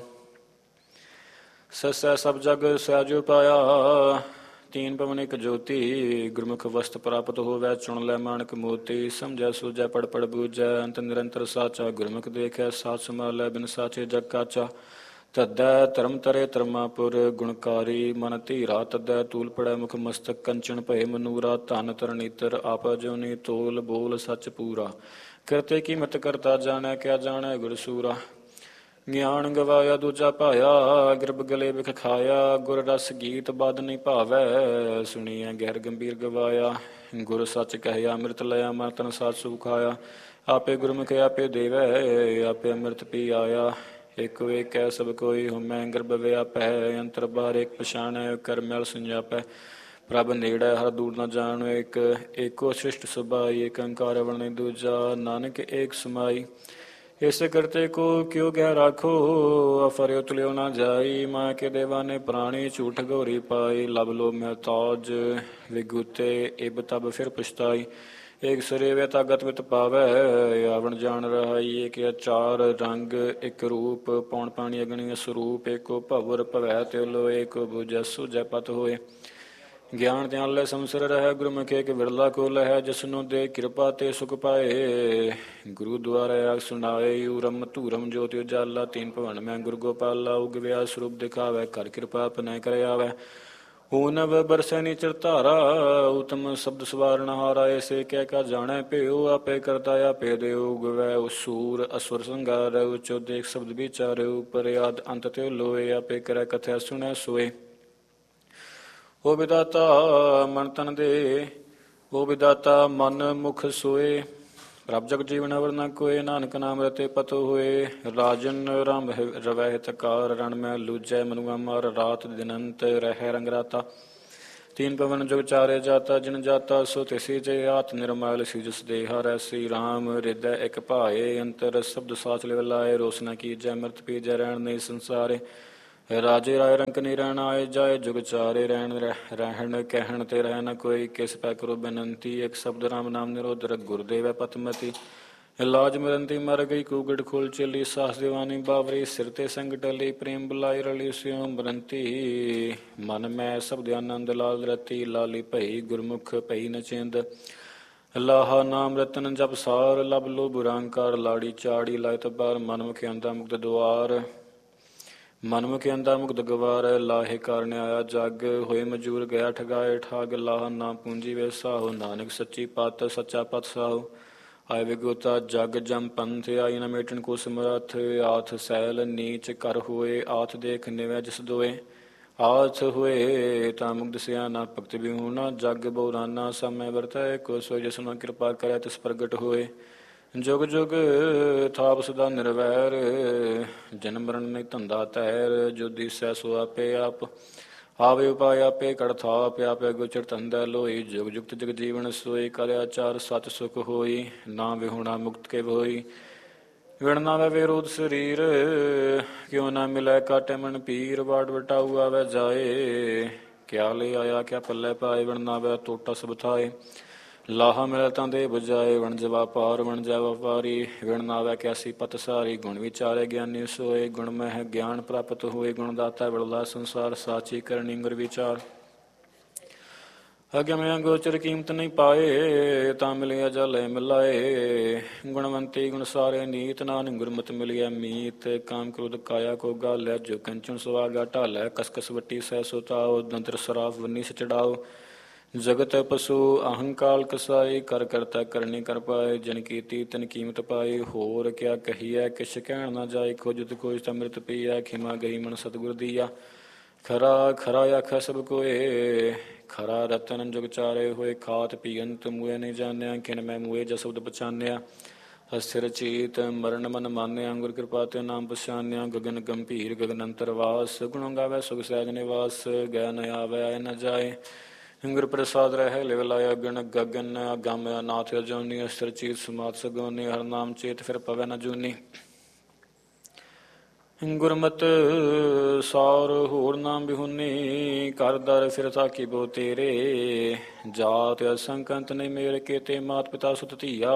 ਸਸੈ ਸਭ ਜਗ ਸਹਿਜੋ ਪਾਇਆ ਤੀਨ ਪਵਨ ਇਕ ਜੋਤੀ ਗੁਰਮੁਖ ਵਸਤ ਪ੍ਰਾਪਤ ਹੋਵੈ ਚੁਣ ਲੈ ਮਾਨਕ ਮੋਤੀ ਸਮਝੈ ਸੂਝੈ ਪੜ ਪੜ ਬੂਝੈ ਅੰਤ ਨਿਰੰਤਰ ਸਾਚਾ ਗੁਰਮੁਖ ਦੇਖੈ ਸਾਚ ਸੰਭਾਲੈ ਬਿਨ ਸਾਚੇ ਜਗ ਕਾਚਾ ਤਦੈ ਧਰਮ ਤਰੇ ਧਰਮਾਪੁਰ ਗੁਣਕਾਰੀ ਮਨ ਧੀਰਾ ਤਦੈ ਤੂਲ ਪੜੈ ਮੁਖ ਮਸਤਕ ਕੰਚਨ ਭਏ ਮਨੂਰਾ ਧਨ ਤਰਨੀਤਰ ਆਪ ਜੋਨੀ ਤੋਲ ਬੋਲ ਸੱਚ ਪੂਰਾ ਕਰਤੇ ਕੀ ਮਤ ਕਰਤਾ ਜਾਣੈ ਕਿਆ ਜਾਣੈ ਗੁਰ ਸੂਰਾ ਗਿਆਨ ਗਵਾਇਆ ਦੂਜਾ ਭਾਇਆ ਗਿਰਬ ਗਲੇ ਵਿਖ ਖਾਇਆ ਗੁਰ ਰਸ ਗੀਤ ਬਦ ਨਹੀਂ ਭਾਵੈ ਸੁਣੀਐ ਗਹਿਰ ਗੰਭੀਰ ਗਵਾਇਆ ਗੁਰ ਸੱਚ ਕਹਿਆ ਅੰਮ੍ਰਿਤ ਲਿਆ ਮਨ ਤਨ ਸਾਚ ਸੁਖਾਇਆ ਆਪੇ ਗੁਰਮੁਖ ਆਪੇ ਦੇਵੈ ਆਪੇ ਅੰਮ੍ਰਿਤ ਪੀ ਆਇਆ ਇਕ ਵੇਖੈ ਸਭ ਕੋਈ ਹੁਮੈ ਗਰਭ ਵਿਆਪੈ ਅੰਤਰ ਬਾਹਰ ਇਕ ਪਛਾਣੈ ਕਰ ਮੈਲ ਸੰਜਾਪੈ ਪ੍ਰਭ ਨੇੜੈ ਹਰ ਦੂਰ ਨ ਜਾਣੋ ਇਕ ਏਕੋ ਸ੍ਰਿਸ਼ਟ ਸੁਭਾਈ ਏਕ ਓੰਕਾਰ ਵਰਣੈ ਦੂਜਾ ਨਾਨਕ ਏਕ ਸਮਾਈ ਇਸ ਕਰਤੇ ਕੋ ਕਿਉ ਗਹਿ ਰਾਖੋ ਅਫਰ ਉਤਲਿਓ ਨਾ ਜਾਈ ਮਾਂ ਕੇ ਦੇਵਾਨੇ ਪ੍ਰਾਣੀ ਝੂਠ ਗੋਰੀ ਪਾਈ ਲਬ ਲੋ ਮਹਤਾਜ ਵਿਗੂਤੇ ਇਬ ਤਬ ਫਿਰ ਪਛਤਾਈ ਏਕ ਸਰੇਵੇ ਤਾਗਤ ਵਿਤ ਪਾਵੈ ਆਵਣ ਜਾਣ ਰਹਾਈ ਏਕ ਅਚਾਰ ਰੰਗ ਇਕ ਰੂਪ ਪੌਣ ਪਾਣੀ ਅਗਣੀ ਸਰੂਪ ਏਕੋ ਭਵਰ ਭਵੈ ਤਿਲੋ ਏਕ ਬੁਝੈ ਸੁਝੈ ਪਤ ਹੋਏ ਗਿਆਨ ਧਿਆਨ ਲੈ ਸੰਸਰ ਰਹਿ ਗੁਰਮੁਖ ਏਕ ਵਿਰਲਾ ਕੋ ਲਹਿ ਜਿਸਨੂੰ ਦੇ ਕਿਰਪਾ ਤੇ ਸੁਖ ਪਾਏ ਗੁਰੂ ਦੁਆਰਾ ਸੁਣਾਏ ਉਰਮ ਧੂਰਮ ਜੋਤਿ ਉਜਾਲਾ ਤੀਨ ਭਵਨ ਮੈਂ ਗੁਰ ਗੋਪਾਲਾ ਉਗਵਿਆ ਸਰੂਪ ਦਿਖਾਵੈ ਕਰ ਕਿਰਪਾ ਪਨੈ ਕਰ ਆਵੈ ਊਨਵ ਬਰਸੈ ਨੀਚਰ ਧਾਰਾ ਉਤਮ ਸ਼ਬਦ ਸਵਾਰਨ ਹਾਰਾ ਐਸੇ ਕਹਿ ਕਾ ਜਾਣੈ ਭਿਓ ਆਪੇ ਕਰਤਾ ਆਪੇ ਦਿਓ ਗਵੈ ਉਸੂਰ ਅਸੁਰ ਸੰਗਾਰ ਉਚੋ ਦੇਖ ਸ਼ਬਦ ਵਿਚਾਰ ਉਪਰ ਆਦ ਅੰਤ ਤੇ ਲੋਏ ਆਪੇ ਕਰੈ ਕਥਾ ਸੁਣੈ ਸੋਏ ਓ ਵਿਦਾਤਾ ਮਨ ਤਨ ਦੇ ਓ ਵਿਦਾਤਾ ਮਨ ਮੁਖ ਸੋਏ ਪ੍ਰਭ ਜਗ ਜੀਵਨ ਅਵਰ ਨ ਕੋਏ ਨਾਨਕ ਨਾਮ ਰਤੇ ਪਤ ਹੋਏ ਰਾਜਨ ਰਾਮ ਰਵੈ ਤਕਾਰ ਰਣ ਮੈਂ ਲੂਜੈ ਮਨੁਆ ਮਾਰ ਰਾਤ ਦਿਨੰਤ ਰਹਿ ਰੰਗ ਰਾਤਾ ਤੀਨ ਪਵਨ ਜੁਗ ਚਾਰੇ ਜਾਤਾ ਜਿਨ ਜਾਤਾ ਸੋ ਤਿਸੀ ਜੇ ਆਤ ਨਿਰਮਲ ਸੀ ਜਿਸ ਦੇ ਹਰੈ ਸ੍ਰੀ ਰਾਮ ਹਿਰਦੈ ਇਕ ਭਾਏ ਅੰਤਰ ਸ਼ਬਦ ਸਾਚ ਲਿਵ ਲਾਏ ਰੋਸਨਾ ਕੀਜੈ ਅੰਮ੍ਰਿਤ ਪੀਜੈ ਰਹਿਣ ਨਹੀਂ ਸੰਸਾਰੇ ਰਾਜੇ ਰਾਏ ਰੰਕ ਨਹੀਂ ਰਹਿਣ ਆਏ ਜਾਏ ਜੁਗ ਚਾਰੇ ਰਹਿਣ ਰਹਿਣ ਕਹਿਣ ਤੇ ਰਹਿ ਨ ਕੋਈ ਕਿਸ ਪੈ ਕਰੋ ਬੇਨੰਤੀ ਇੱਕ ਸ਼ਬਦ ਰਾਮ ਨਾਮ ਨਿਰੋਧਰ ਗੁਰਦੇਵ ਪਤਮਤੀ ਇਲਾਜ ਮਰੰਤੀ ਮਰ ਗਈ ਕੂਗੜ ਖੋਲ ਚਲੀ ਸਾਸ ਦੀਵਾਨੀ ਬਾਵਰੀ ਸਿਰ ਤੇ ਸੰਗਟ ਲਈ ਪ੍ਰੇਮ ਬੁਲਾਈ ਰਲੀ ਸਿਉ ਬਰੰਤੀ ਮਨ ਮੈਂ ਸ਼ਬਦ ਆਨੰਦ ਲਾਲ ਰਤੀ ਲਾਲੀ ਭਈ ਗੁਰਮੁਖ ਭਈ ਨਚਿੰਦ ਅੱਲਾਹ ਨਾਮ ਰਤਨ ਜਪ ਸਾਰ ਲਬ ਲੋ ਬੁਰਾਂਕਾਰ ਲਾੜੀ ਚਾੜੀ ਲਾਇ ਤਬਾਰ ਮਨ ਮੁਖ ਅੰਦਾ ਮੁਕਤ ਦੁਆਰ ਮਨ ਮੁਖ ਅੰਦਾ ਮੁਕਤ ਗਵਾਰ ਲਾਹੇ ਕਾਰਨ ਆਇਆ ਜਗ ਹੋਏ ਮਜੂਰ ਗਿਆ ਠਗਾਏ ਠਾਗ ਲਾਹ ਨਾ ਪੂੰਜੀ ਵੇ ਸਾਹੋ ਨਾਨਕ ਸੱਚੀ ਪਤ ਸੱਚਾ ਪਤ ਸਾਹੋ ਆਏ ਵਿਗੋਤਾ ਜਗ ਜਮ ਪੰਥ ਆਈ ਨ ਮੇਟਣ ਕੋ ਸਮਰਥ ਆਥ ਸੈਲ ਨੀਚ ਕਰ ਹੋਏ ਆਥ ਦੇਖ ਨਿਵੈ ਜਿਸ ਦੋਏ ਆਥ ਹੋਏ ਤਾਂ ਮੁਕਤ ਸਿਆਨਾ ਭਗਤ ਵਿਹੂਣਾ ਜਗ ਬਉਰਾਨਾ ਸਮੈ ਵਰਤੈ ਕੋ ਸੋ ਜਿਸ ਨੂੰ ਕਿਰਪਾ ਕਰੇ ਤਿਸ ਪ੍ਰਗਟ ਹੋਏ ਜੁਗ ਜੁਗ ਥਾਪ ਸਦਾ ਨਿਰਵੈਰ ਜਨਮ ਮਰਨ ਨਹੀਂ ਧੰਦਾ ਤੈਰ ਜੋ ਦੀਸੈ ਸੋ ਆਪੇ ਆਪ ਆਵੇ ਉਪਾਇ ਆਪੇ ਕੜ ਥਾਪ ਆਪੇ ਗੁਚਰ ਧੰਦਾ ਲੋਈ ਜੁਗ ਜੁਗਤ ਜਗ ਜੀਵਨ ਸੋਈ ਕਰਿਆ ਚਾਰ ਸਤ ਸੁਖ ਹੋਈ ਨਾ ਵਿਹੁਣਾ ਮੁਕਤ ਕੇ ਹੋਈ ਵਿਣ ਨਾ ਵੇ ਵਿਰੋਧ ਸਰੀਰ ਕਿਉ ਨਾ ਮਿਲੈ ਕਾਟੇ ਮਨ ਪੀਰ ਵਾੜ ਵਟਾਊ ਆਵੇ ਜਾਏ ਕਿਆ ਲੈ ਆਇਆ ਕਿਆ ਪੱਲੇ ਪਾਏ ਵਿਣ ਨਾ ਵੇ ਟੋਟਾ ਸਭ ਥਾਏ ਲਾਹਾ ਮਿਲ ਤਾਂ ਦੇ ਬੁਝਾਏ ਵਣ ਜਵਾ ਪਾਰ ਵਣ ਜਾ ਵਪਾਰੀ ਵਿਣ ਨਾਵੈ ਕਿਆਸੀ ਪਤ ਸਾਰੀ ਗੁਣ ਵਿਚਾਰੇ ਗਿਆਨੀ ਸੋਏ ਗੁਣ ਮਹਿ ਗਿਆਨ ਪ੍ਰਾਪਤ ਹੋਏ ਗੁਣ ਦਾਤਾ ਵਿੜਲਾ ਸੰਸਾਰ ਸਾਚੀ ਕਰਨੀ ਗੁਰ ਵਿਚਾਰ ਅਗੇ ਮੈਂ ਗੋਚਰ ਕੀਮਤ ਨਹੀਂ ਪਾਏ ਤਾਂ ਮਿਲਿਆ ਜਲੇ ਮਿਲਾਏ ਗੁਣਵੰਤੀ ਗੁਣ ਸਾਰੇ ਨੀਤ ਨਾਨਕ ਗੁਰਮਤਿ ਮਿਲਿਆ ਮੀਤ ਕਾਮ ਕ੍ਰੋਧ ਕਾਇਆ ਕੋ ਗਾਲਿਆ ਜੋ ਕੰਚਨ ਸੁਆਗਾ ਢਾਲਿਆ ਕਸਕਸ ਵੱਟੀ ਸਹਿ ਸੁਤਾਓ ਦੰਤਰ ਸਰਾਫ ਵੰਨੀ ਸ ਚੜਾਓ ਜਗਤ ਪਸ਼ੂ ਅਹੰਕਾਲ ਕਸਾਈ ਕਰ ਕਰਤਾ ਕਰਨੀ ਕਰ ਪਾਏ ਜਨ ਕੀਤੀ ਤਨ ਕੀਮਤ ਪਾਈ ਹੋਰ ਕਿਆ ਕਹੀਐ ਕਿਛ ਕਹਿਣ ਨਾ ਜਾਏ ਖੁਜਤ ਕੋਈ ਅੰਮ੍ਰਿਤ ਪੀਆ ਖਿਮਾ ਗਈ ਮਨ ਸਤਿਗੁਰ ਦੀਆ ਖਰਾ ਖਰਾ ਆਖਾ ਸਭ ਕੋਏ ਖਰਾ ਰਤਨ ਜੁਗ ਚਾਰੇ ਹੋਏ ਖਾਤ ਪੀਅੰਤ ਮੂਏ ਨਹੀਂ ਜਾਣਿਆ ਕਿਨ ਮੈਂ ਮੂਏ ਜ ਸ਼ਬਦ ਪਛਾਨਿਆ ਅਸਥਿਰ ਚੀਤ ਮਰਨ ਮਨ ਮਾਨਿਆ ਗੁਰ ਕਿਰਪਾ ਤੇ ਨਾਮ ਪਛਾਨਿਆ ਗਗਨ ਗੰਭੀਰ ਗਗਨ ਅੰਤਰਵਾਸ ਗੁਣ ਗਾਵੇ ਸੁਖ ਸਹਿਜ ਨਿਵਾਸ ਗੈ ਨ ਆਵੇ ਆਏ ਨ ਜਾਏ ਗੁਰ ਪ੍ਰਸਾਦ ਰਹਿ ਲਿਵ ਲਾਇਆ ਗਣ ਗਗਨ ਅਗੰਮ ਅਨਾਥ ਅਜੂਨੀ ਅਸਥਿਰ ਚੀਤ ਸਮਾਤ ਸਗੋਨੀ ਹਰ ਨਾਮ ਚੇਤ ਫਿਰ ਪਵੈ ਨ ਜੂਨੀ ਗੁਰਮਤਿ ਸਾਰ ਹੋਰ ਨਾਮ ਬਿਹੁਨੀ ਕਰ ਦਰ ਫਿਰ ਸਾਖੀ ਬੋ ਤੇਰੇ ਜਾਤ ਅਸੰਕੰਤ ਨਹੀਂ ਮੇਲ ਕੇਤੇ ਮਾਤ ਪਿਤਾ ਸੁਤ ਧੀਆ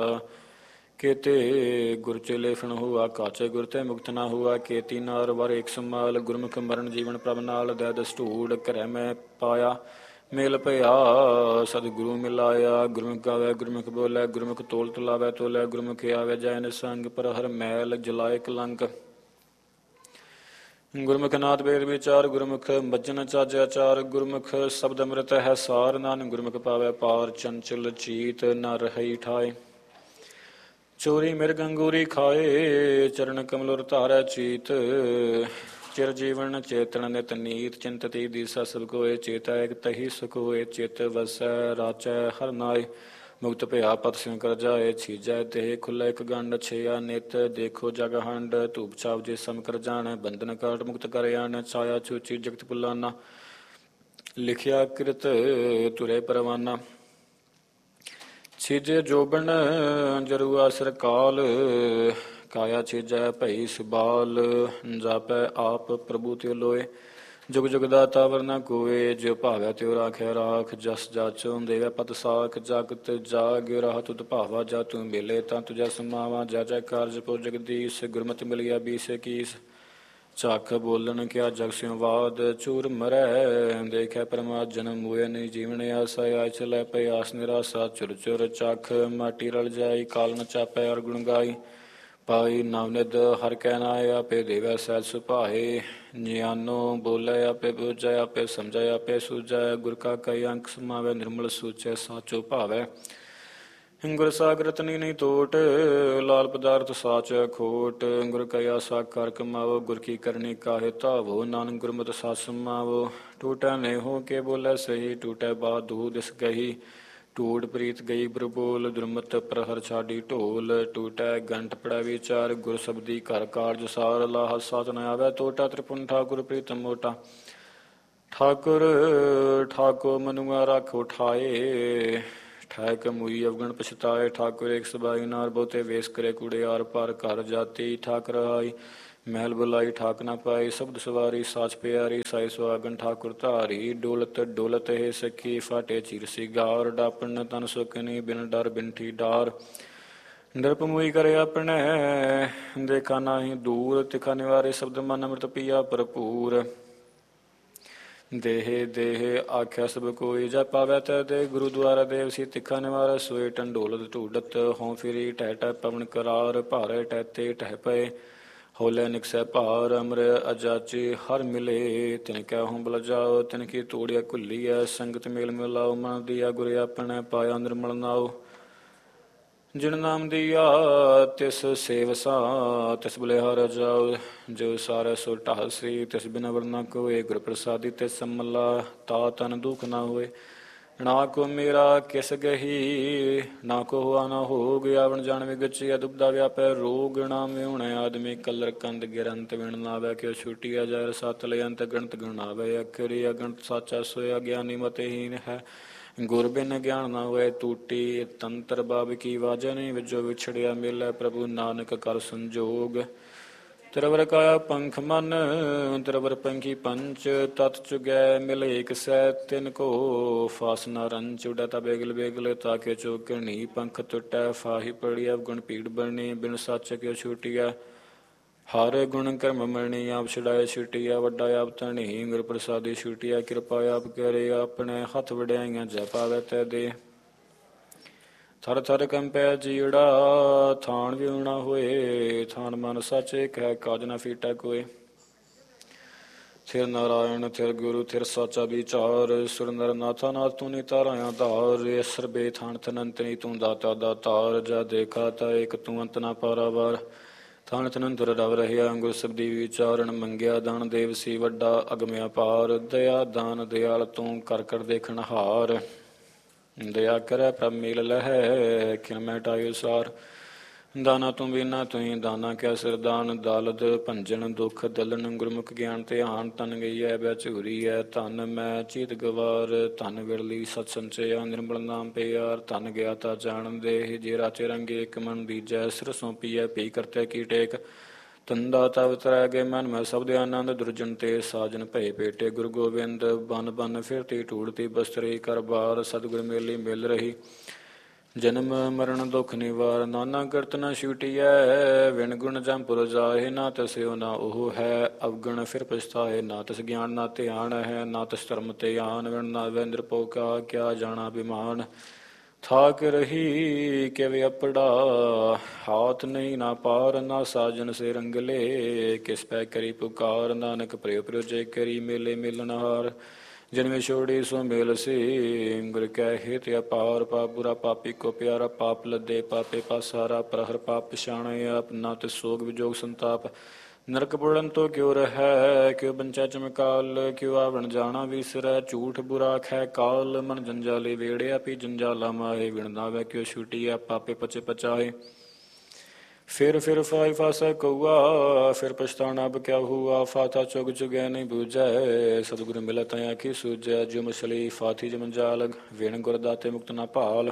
ਕੇਤੇ ਗੁਰ ਚੇਲੇ ਫਣ ਹੁਆ ਕਾਚੇ ਗੁਰ ਤੇ ਮੁਕਤ ਨਾ ਹੁਆ ਕੇਤੀ ਨਾਰ ਵਰ ਇੱਕ ਸੰਮਾਲ ਗੁਰਮੁਖ ਮਰਨ ਜੀਵਨ ਪ੍ਰਭ ਨਾਲ ਦੈ ਦਸਤੂੜ ਘਰੈ ਮੈਂ ਪਾਇਆ ਮੇਲ ਭਇਆ ਸਤਿਗੁਰੂ ਮਿਲਾਇਆ ਗੁਰਮੁਖ ਗਾਵੇ ਗੁਰਮੁਖ ਬੋਲੇ ਗੁਰਮੁਖ ਤੋਲ ਤਲਾਵੇ ਤੋਲੇ ਗੁਰਮੁਖ ਆਵੇ ਜੈ ਨਿਸੰਗ ਪਰ ਹਰ ਮੈਲ ਜਲਾਏ ਕਲੰਕ ਗੁਰਮੁਖ ਨਾਦ ਵੇਦ ਵਿਚਾਰ ਗੁਰਮੁਖ ਭਜਨ ਚਾਜ ਆਚਾਰ ਗੁਰਮੁਖ ਸ਼ਬਦ ਅੰਮ੍ਰਿਤ ਹੈ ਸਾਰ ਨਾਨਕ ਗੁਰਮੁਖ ਪਾਵੇ ਪਾਰ ਚੰਚਲ ਚੀਤ ਨ ਰਹੀ ਠਾਏ ਚੋਰੀ ਮਿਰਗ ਅੰਗੂਰੀ ਖਾਏ ਚਰਨ ਕਮਲ ਧਾਰੈ ਚੀਤ ਚਿਰ ਜੀਵਨ ਚੇਤਨ ਨਿਤ ਨੀਤ ਚਿੰਤਤੀ ਦੀਸਾ ਸਭ ਕੋਏ ਚੇਤਾ ਇਕ ਤਹੀ ਸੁਖ ਹੋਏ ਚਿਤ ਵਸੈ ਰਾਚੈ ਹਰ ਨਾਏ ਮੁਕਤ ਭਇਆ ਪਤ ਸਿੰਘ ਕਰ ਜਾਏ ਛੀਜੈ ਤੇ ਖੁੱਲਾ ਇੱਕ ਗੰਡ ਛਿਆ ਨਿਤ ਦੇਖੋ ਜਗ ਹੰਡ ਧੂਪ ਛਾਪ ਜੇ ਸਮ ਕਰ ਜਾਣ ਬੰਧਨ ਕਾਟ ਮੁਕਤ ਕਰ ਆਣ ਛਾਇਆ ਛੂਚੀ ਜਗਤ ਪੁਲਾਨਾ ਲਿਖਿਆ ਕਿਰਤ ਤੁਰੇ ਪਰਵਾਨਾ ਛੀਜੇ ਜੋਬਨ ਜਰੂਆ ਸਿਰ ਕਾਲ ਕਾਇਆ ਛੀਜੈ ਭਈ ਸੁਬਾਲ ਜਾਪੈ ਆਪ ਪ੍ਰਭੂ ਤੇ ਲੋਏ ਜੁਗ ਜੁਗ ਦਾਤਾ ਵਰਨਾ ਕੋਏ ਜੋ ਭਾਵੈ ਤਿਉ ਰਾਖਿਆ ਰਾਖ ਜਸ ਜਾਚੋ ਦੇਵੈ ਪਤ ਸਾਖ ਜਗਤ ਜਾਗ ਰਹਾ ਤੁਧ ਭਾਵਾ ਜਾ ਤੂੰ ਮਿਲੇ ਤਾਂ ਤੁਝਾ ਸਮਾਵਾ ਜਾ ਜਾ ਕਾਰਜ ਪੋ ਜਗਦੀਸ਼ ਗੁਰਮਤਿ ਮਿਲਿਆ ਬੀਸ ਕੀਸ ਝਾਕ ਬੋਲਣ ਕਿਆ ਜਗ ਸਿਉ ਵਾਦ ਚੂਰ ਮਰੈ ਦੇਖੈ ਪਰਮਾਜਨ ਮੂਏ ਨਹੀਂ ਜੀਵਨ ਆਸਾ ਆਇ ਚਲੈ ਪਈ ਆਸ ਨਿਰਾਸਾ ਚੁਰ ਚੁਰ ਚੱਖ ਮਾਟੀ ਰਲ ਜਾਈ ਕਾਲ ਨ ਚਾਪੈ ਅਰ ਗੁਣ ਗਾਈ ਪਾਈ ਨਵਨਿਦ ਹਰ ਕੈ ਨਾਇ ਆਪੇ ਦੇਵੈ ਸਹਿਜ ਸੁਭਾਏ ਨਿਆਨੋ ਬੋਲੇ ਆਪੇ ਬੁਝੈ ਆਪੇ ਸਮਝੈ ਆਪੇ ਸੂਝੈ ਗੁਰ ਕਾ ਕਈ ਅੰਕ ਸਮਾਵੈ ਨਿਰਮਲ ਸੂਚੈ ਸਾਚੋ ਭਾਵੈ ਗੁਰ ਸਾਗਰ ਤਨੀ ਨਹੀਂ ਤੋਟ ਲਾਲ ਪਦਾਰਥ ਸਾਚ ਖੋਟ ਗੁਰ ਕਇਆ ਸਾਕਾਰ ਕਮਾਵੋ ਗੁਰ ਕੀ ਕਰਨੀ ਕਾਹੇ ਧਾਵੋ ਨਾਨਕ ਗੁਰਮਤਿ ਸਾਚ ਸਮਾਵੋ ਟੂਟੈ ਨਹੀਂ ਹੋ ਕੇ ਬੋਲੇ ਸਹੀ ਟੂਟੈ ਬਾਦ ਦੂ ਦਿਸ ਗਹੀ ਟੂਟ ਪ੍ਰੀਤ ਗਈ ਬਰਬੋਲ ਦੁਰਮਤ ਪ੍ਰਹਰ ਛਾਡੀ ਢੋਲ ਟੂਟੈ ਗੰਟ ਪੜੈ ਵਿਚਾਰ ਗੁਰ ਸਬਦੀ ਘਰ ਕਾਰਜ ਸਾਰ ਲਾਹ ਸਾਚ ਨ ਆਵੈ ਤੋਟਾ ਤ੍ਰਿਪੁਨ ਠਾਕੁਰ ਪ੍ਰੀਤਮ ਮੋਟਾ ਠਾਕੁਰ ਠਾਕੋ ਮਨੁਆ ਰੱਖ ਉਠਾਏ ਠਾਇਕ ਮੁਈ ਅਵਗਣ ਪਛਤਾਏ ਠਾਕੁਰ ਇੱਕ ਸਬਾਈ ਨਾਰ ਬਹੁਤੇ ਵੇਸ ਕਰੇ ਕੂੜੇ ਆਰ ਪਾਰ ਘਰ ਜਾਤੀ ਠਾਕ ਰਹਾਈ ਮਹਿਲ ਬੁਲਾਈ ਠਾਕ ਨਾ ਪਾਈ ਸ਼ਬਦ ਸਵਾਰੀ ਸਾਚ ਪਿਆਰੀ ਸਾਈ ਸੁਆਗਨ ਠਾਕੁਰ ਧਾਰੀ ਡੋਲਤ ਡੋਲਤ ਹੈ ਸਖੀ ਫਾਟੇ ਚੀਰ ਸਿਗਾਰ ਡਾਪਣ ਤਨ ਸੁਕਨੀ ਬਿਨ ਡਰ ਬਿਨਠੀ ਡਾਰ ਡਰਪ ਮੁਈ ਕਰੇ ਆਪਣੇ ਦੇਖਾ ਨਾਹੀ ਦੂਰ ਤਿਖਾ ਨਿਵਾਰੇ ਸ਼ਬਦ ਮਨ ਅੰਮ੍ਰਿਤ ਪੀਆ ਭਰਪੂਰ ਦੇਹ ਦੇਹ ਆਖਿਆ ਸਭ ਕੋਈ ਜਾ ਪਾਵੈ ਤੈ ਦੇ ਗੁਰੂਦੁਆਰਾ ਦੇਵ ਸੀ ਤਿੱਖਾ ਨਿਵਾਰੈ ਸੋਏ ਟੰਡੋਲਤ ਢੂਡਤ ਹੋਂ ਫਿਰੀ ਟਹਿ ਟਹਿ ਪਵਨ ਕਰਾਰ ਭਾਰੇ ਟਹਿਤੇ ਟਹਿ ਪਏ ਹੋਲੇ ਨਿਕਸੈ ਭਾਰ ਅਮਰ ਅਜਾਚੀ ਹਰ ਮਿਲੇ ਤਿਨ ਕੈ ਹੋਂ ਬਲ ਜਾਓ ਤਿਨ ਕੀ ਤੋੜਿਆ ਘੁੱਲੀਐ ਸੰਗਤ ਮੇਲ ਮਿਲਾਓ ਮਨ ਦੀਆ ਗੁਰ ਆਪਣੈ ਪਾਇਆ ਨਿਰਮਲ ਨਾਉ ਜਿਨ ਨਾਮ ਦੀਆ ਤਿਸ ਸੇਵਸਾ ਤਿਸ ਬਲਿਹਾਰ ਜਾਓ ਜੋ ਸਾਰੇ ਸੋ ਢਾਲ ਸ੍ਰੀ ਤਿਸ ਬਿਨ ਵਰਨਾ ਕੋਏ ਗੁਰ ਪ੍ਰਸਾਦੀ ਤਿਸ ਸੰਮਲਾ ਤਾ ਤਨ ਦੁਖ ਨਾ ਹੋਏ ਨਾ ਕੋ ਮੇਰਾ ਕਿਸ ਗਹੀ ਨਾ ਕੋ ਹੋਆ ਨਾ ਹੋ ਗਿਆ ਵਣ ਜਾਣ ਵਿਗਚਿਆ ਦੁਬਦਾ ਵਿਆਪੈ ਰੋਗ ਨਾ ਵਿਹੁਣੈ ਆਦਮੀ ਕਲਰ ਕੰਦ ਗਿਰੰਤ ਵਿਣ ਨਾਵੇ ਕਿਉ ਛੁਟਿਆ ਜਾਇ ਸਤ ਲਿਅੰਤ ਗਣਤ ਗਣਾਵੇ ਅਖਰੀ ਅਗਣਤ ਸਾਚਾ ਸੋਇਆ ਗਿਆਨੀ ਮਤਹੀਨ ਹੈ ਗੁਰ ਬਿਨ ਗਿਆਨ ਨਾ ਹੋਏ ਟੂਟੀ ਤੰਤਰ ਬਾਬ ਕੀ ਵਾਜਾ ਨਹੀਂ ਵਿਜੋ ਵਿਛੜਿਆ ਮਿਲੈ ਪ੍ਰਭੂ ਨਾਨਕ ਕਰ ਸੰਜੋਗ ਤਿਰਵਰ ਕਾਇਆ ਪੰਖ ਮਨ ਤਿਰਵਰ ਪੰਖੀ ਪੰਚ ਤਤ ਚੁਗੈ ਮਿਲ ਏਕ ਸੈ ਤਿਨ ਕੋ ਫਾਸਨਾ ਰਨ ਚੁੜੈ ਤਾ ਬੇਗਲ ਬੇਗਲ ਤਾਕੇ ਚੋਕਣੀ ਪੰਖ ਟੁਟੈ ਫਾਹੀ ਪੜੀ ਅਵ ਗੁਣ ਪੀੜ ਬਰਣੀ ਬਿਨ ਸੱਚ ਕਿਉ ਛੂਟੀਐ ਹਰ ਗੁਣ ਕਰਮ ਮਰਣੀ ਆਪ ਛਡਾਏ ਛੁਟੀਐ ਵੱਡਾ ਆਪ ਧਣੀ ਗੁਰ ਪ੍ਰਸਾਦੀ ਛੁਟੀਐ ਕਿਰਪਾ ਆਪ ਕਰੇ ਆਪਣੇ ਹੱਥ ਵਡਿਆਈਆਂ ਜੈ ਪਾਵੈ ਤੈ ਦੇ ਥਰ ਥਰ ਕੰਪੈ ਜੀੜਾ ਥਾਨ ਵਿਉਣਾ ਹੋਏ ਥਾਨ ਮਨ ਸੱਚ ਏਕ ਹੈ ਕਾਜ ਨਾ ਫੀਟੈ ਕੋਏ ਥਿਰ ਨਾਰਾਇਣ ਥਿਰ ਗੁਰੂ ਥਿਰ ਸਾਚਾ ਵਿਚਾਰ ਸੁਰ ਨਰ ਨਾਥਾ ਨਾਥ ਤੂੰ ਨੀ ਤਾਰਾਇਆ ਧਾਰ ਅਸਰ ਬੇ ਥਾਨ ਤਨੰਤਨੀ ਤੂੰ ਦਾਤਾ ਦਾਤਾਰ ਜਾ ਦੇਖਾ ਤਾ ਏਕ ਤੂੰ ਅੰਤ ਨਾ ਪਾਰਾਵਾਰ ਥਾਨ ਤਨੰਤਰ ਰਵ ਰਹਿਆ ਗੁਰ ਸਬਦੀ ਵਿਚਾਰਨ ਮੰਗਿਆ ਦਾਨ ਦੇਵ ਸੀ ਵੱਡਾ ਅਗਮਿਆ ਪਾਰ ਦਇਆ ਦਾਨ ਦਿਆਲ ਤੂੰ ਕਰ ਕਰ ਦੇਖਣ ਹਾਰ ਦਇਆ ਕਰੈ ਪ੍ਰਭ ਮੇਲ ਲਹੈ ਖਿਨ ਮੈਟਾਇ ਸਾਰ ਦਾਨਾ ਤੂੰ ਬਿਨਾ ਤੁਈ ਦਾਨਾ ਕਿਆ ਸਿਰਦਾਨ ਦਾਲਦ ਭੰਜਨ ਦੁਖ ਦਲਨ ਗੁਰਮੁਖ ਗਿਆਨ ਧਿਆਨ ਤਨ ਗਈਐ ਬਚੂਰੀ ਹੈ ਧਨ ਮੈਂ ਚੀਤ ਗਵਾਰ ਧਨ ਵਿਰਲੀ ਸਤ ਸੰਚਿਆ ਨਿਰਮਲ ਨਾਮ ਪਿਆਰ ਧਨ ਗਿਆ ਤਾ ਜਾਣ ਦੇ ਜੇ ਰਾਚੇ ਰੰਗੇ ਇੱਕ ਮਨ ਬੀਜੈ ਸਿਰ ਸੌਂਪੀਐ ਪੀ ਕਰਤੇ ਕੀ ਟੇਕ ਤੰਦਾ ਤਵ ਤਰੈ ਗਏ ਮਨ ਮੈਂ ਸਬਦ ਆਨੰਦ ਦੁਰਜਨ ਤੇ ਸਾਜਨ ਭਏ ਪੇਟੇ ਗੁਰੂ ਗੋਬਿੰਦ ਬਨ ਬਨ ਫਿਰਤੀ ਢੂੜਤੀ ਬਸਤਰੀ ਕਰ ਬਾਰ ਸਤਿਗੁਰ ਮੇਲੀ ਮਿਲ ਰਹੀ ਜਨਮ ਮਰਨ ਦੁਖ ਨਿਵਾਰ ਨਾਨਾ ਕਰਤ ਨ ਛੂਟੀਐ ਵਿਣ ਗੁਣ ਜੰਪੁਰ ਜਾਹੇ ਨਾ ਤਸਿਓ ਨਾ ਉਹ ਹੈ ਅਵਗਣ ਫਿਰ ਪਛਤਾਏ ਨਾ ਤਸ ਗਿਆਨ ਨਾ ਧਿਆਨ ਹੈ ਨਾ ਤਸ ਧਰਮ ਤੇ ਆਨ ਵਿਣ ਨਾ ਵੈਂਦਰ ਪੋਕਾ ਕਿਆ ਜਾਣਾ ਬਿਮਾਨ ਥਾਕ ਰਹੀ ਕਿਵੇਂ ਅਪੜਾ ਹਾਥ ਨਹੀਂ ਨਾ ਪਾਰ ਨਾ ਸਾਜਨ ਸੇ ਰੰਗਲੇ ਕਿਸ ਪੈ ਕਰੀ ਪੁਕਾਰ ਨਾਨਕ ਪ੍ਰਿਯ ਪ੍ਰਜੇ ਕਰੀ ਮੇਲੇ ਮਿਲਨਹਾਰ ਜਨਮੇ ਛੋੜੀ ਸੋ ਮੇਲ ਸੇ ਗੁਰ ਕੈ ਹਿਤ ਅਪਾਰ ਪਾਪ ਬੁਰਾ ਪਾਪੀ ਕੋ ਪਿਆਰਾ ਪਾਪ ਲੱਦੇ ਪਾਪੇ ਪਾਸਾਰਾ ਪ੍ਰਹਰ ਪਾਪ ਪਛਾਣੇ ਆਪ ਨਾ ਤੇ ਸੋਗ ਵਿਜੋਗ ਸੰਤਾਪ ਨਰਕ ਬੁੜਨ ਤੋਂ ਕਿਉ ਰਹਿ ਕਿਉ ਬੰਚਾ ਚਮਕਾਲ ਕਿਉ ਆਵਣ ਜਾਣਾ ਵਿਸਰੈ ਝੂਠ ਬੁਰਾ ਖੈ ਕਾਲ ਮਨ ਜੰਜਾਲੇ ਵੇੜਿਆ ਪੀ ਜੰਜਾਲਾ ਮਾਹੇ ਵਿਣ ਨਾਵੇ ਕਿਉ ਛੁਟੀਐ ਪਾਪੇ ਪਚੇ ਪਚਾਏ ਫਿਰ ਫਿਰ ਫਾਇ ਫਾਸਾ ਕਉਆ ਫਿਰ ਪਛਤਾਣਾ ਅਬ ਕਿਆ ਹੁਆ ਫਾਤਾ ਚੁਗ ਚੁਗੈ ਨਹੀਂ ਬੂਝੈ ਸਤਿਗੁਰ ਮਿਲਤ ਆਖੀ ਸੂਝੈ ਜੋ ਮਛਲੀ ਫਾਥੀ ਜਮੰਜਾਲ ਵਿਣ ਗੁਰ ਦਾਤੇ ਮੁਕਤ ਨਾ ਭਾਲ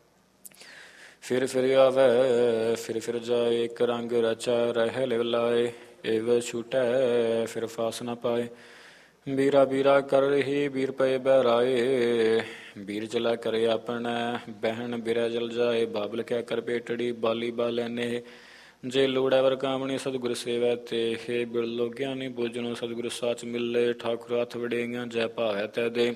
ਫਿਰ ਫਿਰ ਆਵੈ ਫਿਰ ਫਿਰ ਜਾਏ ਇੱਕ ਰੰਗ ਰਚਾ ਰਹਿ ਲਿਵ ਲਾਏ ਏਵ ਛੂਟੈ ਫਿਰ ਫਾਸ ਨਾ ਪਾਏ ਬੀਰਾ ਬੀਰਾ ਕਰ ਰਹੀ ਬੀਰ ਪਏ ਬਹਿਰਾਏ ਬੀਰ ਚਲਾ ਕਰੇ ਆਪਣਾ ਬਹਿਣ ਬਿਰਾ ਜਲ ਜਾਏ ਬਾਬਲ ਕਹਿ ਕਰ ਪੇਟੜੀ ਬਾਲੀ ਬਾਲੈਨੇ ਜੇ ਲੋੜੈ ਵਰ ਕਾਮਣੀ ਸਤਿਗੁਰ ਸੇਵੈ ਤੇ ਹੇ ਬਿਰਲੋ ਗਿਆਨੀ ਬੋਝਨੋ ਸਤਿਗੁਰ ਸਾਚ ਮਿਲੇ ਠਾਕੁਰ ਹੱਥ ਵਡੇਗੀਆਂ ਜੈ ਭਾਵੈ ਤੈ ਦੇ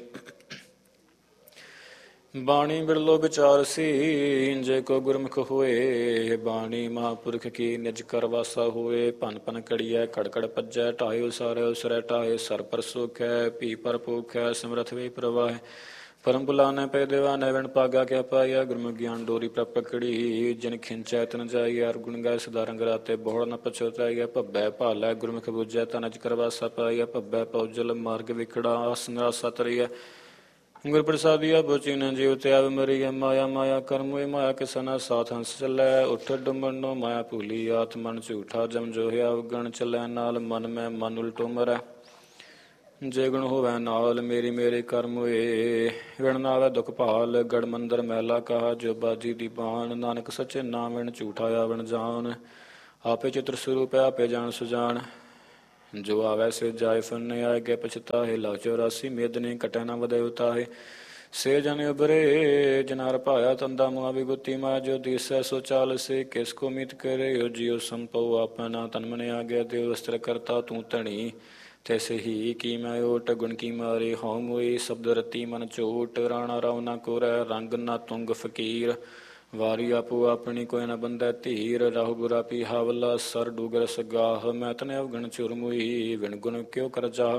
ਬਾਣੀ ਬਿਰਲੋ ਵਿਚਾਰ ਸੀ ਜੇ ਕੋ ਗੁਰਮੁਖ ਹੋਏ ਬਾਣੀ ਮਹਾਂਪੁਰਖ ਕੀ ਨਿਜ ਕਰ ਵਾਸਾ ਹੋਏ ਭਨ ਭਨ ਕੜੀਐ ਕੜਕੜ ਭੱਜੈ ਢਾਏ ਉਸਾਰੈ ਉਸਰੈ ਢਾਏ ਸਰ ਪਰ ਸੁਖੈ ਭੀ ਪਰ ਭੂਖੈ ਸਮਰਥ ਵੇ ਪ੍ਰਵਾਹ ਪਰਮ ਬੁਲਾਨੇ ਪੈ ਦੇਵਾਨੇ ਵਿਣ ਪਾਗਾ ਕਿਆ ਪਾਇਆ ਗੁਰਮੁਖ ਗਿਆਨ ਡੋਰੀ ਪ੍ਰਭ ਪਕੜੀ ਜਿਨ ਖਿੰਚੈ ਤਨ ਜਾਈਐ ਅਰ ਗੁਣ ਗਾਏ ਸਦਾ ਰੰਗ ਰਾਤੇ ਬਹੁੜ ਨ ਪਛੋਤਾਈਐ ਭੱਬੈ ਭਾਲੈ ਗੁਰਮੁਖ ਬੁਝੈ ਤਨ ਅਜ ਕਰਵਾਸਾ ਪਾਈਐ ਭੱਬੈ ਪਉਜਲ ਮਾਰਗ ਵਿਖੜਾ ਆਸਨ ਸਤਰੀਐ ਗੁਰ ਪ੍ਰਸਾਦੀਆ ਬੋਚੀ ਨ ਜੀਵ ਤੇ ਆਵ ਮਰੀਐ ਮਾਇਆ ਮਾਇਆ ਕਰਮ ਹੋਏ ਮਾਇਆ ਕਿਸਾ ਨਾ ਸਾਥ ਹੰਸ ਚੱਲੈ ਉੱਠ ਡੁੰਬਣੋ ਮਾਇਆ ਭੂਲੀ ਆਤ ਮਨ ਝੂਠਾ ਜਮ ਜੋ ਹੈ ਅਵਗਣ ਚੱਲੈ ਨਾਲ ਮਨ ਮੈਂ ਮਨ ਉਲਟੋ ਮਰੈ ਜੇ ਗੁਣ ਹੋਵੈ ਨਾਲ ਮੇਰੀ ਮੇਰੇ ਕਰਮ ਹੋਏ ਵਿਣ ਨਾਵੈ ਦੁਖ ਭਾਲ ਗੜ ਮੰਦਰ ਮਹਿਲਾ ਕਹਾ ਜੋ ਬਾਜੀ ਦੀ ਬਾਣ ਨਾਨਕ ਸੱਚੇ ਨਾਮ ਵਿਣ ਝੂਠਾ ਆਵਣ ਜਾਨ ਆਪੇ ਚਿਤਰ ਸਰੂਪ ਆਪੇ ਜਾਣ ਸੁਜਾਨ ਜੋ ਆਵੈ ਸੇ ਜਾਏ ਫਨ ਆਏ ਗੇ ਪਛਤਾਹੇ ਲਾ ਚੌਰਾਸੀ ਮੇਦ ਨੇ ਕਟੈ ਨਾ ਵਧੇ ਉਤਾਹੇ ਸੇ ਜਨ ਉਬਰੇ ਜਨਾਰ ਭਾਇਆ ਤੰਦਾ ਮੁਆ ਵਿਗੁਤੀ ਮਾ ਜੋ ਦੀਸੈ ਸੋ ਚਾਲ ਸੇ ਕਿਸ ਕੋ ਮਿਤ ਕਰੇ ਹੋ ਜਿਉ ਸੰਪਉ ਆਪਨਾ ਤਨ ਮਨ ਆ ਗਿਆ ਦੇਵ ਵਸਤਰ ਕਰਤਾ ਤੂੰ ਧਣੀ ਤੈਸੇ ਹੀ ਕੀ ਮੈਂ ਓਟ ਗੁਣ ਕੀ ਮਾਰੇ ਹਉ ਮੋਈ ਸ਼ਬਦ ਰਤੀ ਮਨ ਝੋਟ ਰਾਣਾ ਰਾਉ ਨਾ ਕੋਰੈ ਰੰਗ ਨਾ ਤੁੰਗ ਫਕੀਰ ਵਾਰੀ ਆਪੋ ਆਪਣੀ ਕੋਈ ਨਾ ਬੰਦਾ ਧੀਰ ਰਾਹੁ ਬੁਰਾ ਪੀ ਹਾਵਲਾ ਸਰ ਡੂਗਰ ਸਗਾਹ ਮੈਂ ਤਨੇ ਅਵਗਣ ਚੁਰਮੁਈ ਵਿਣ ਗੁਣ ਕਿਉ ਕਰ ਜਾ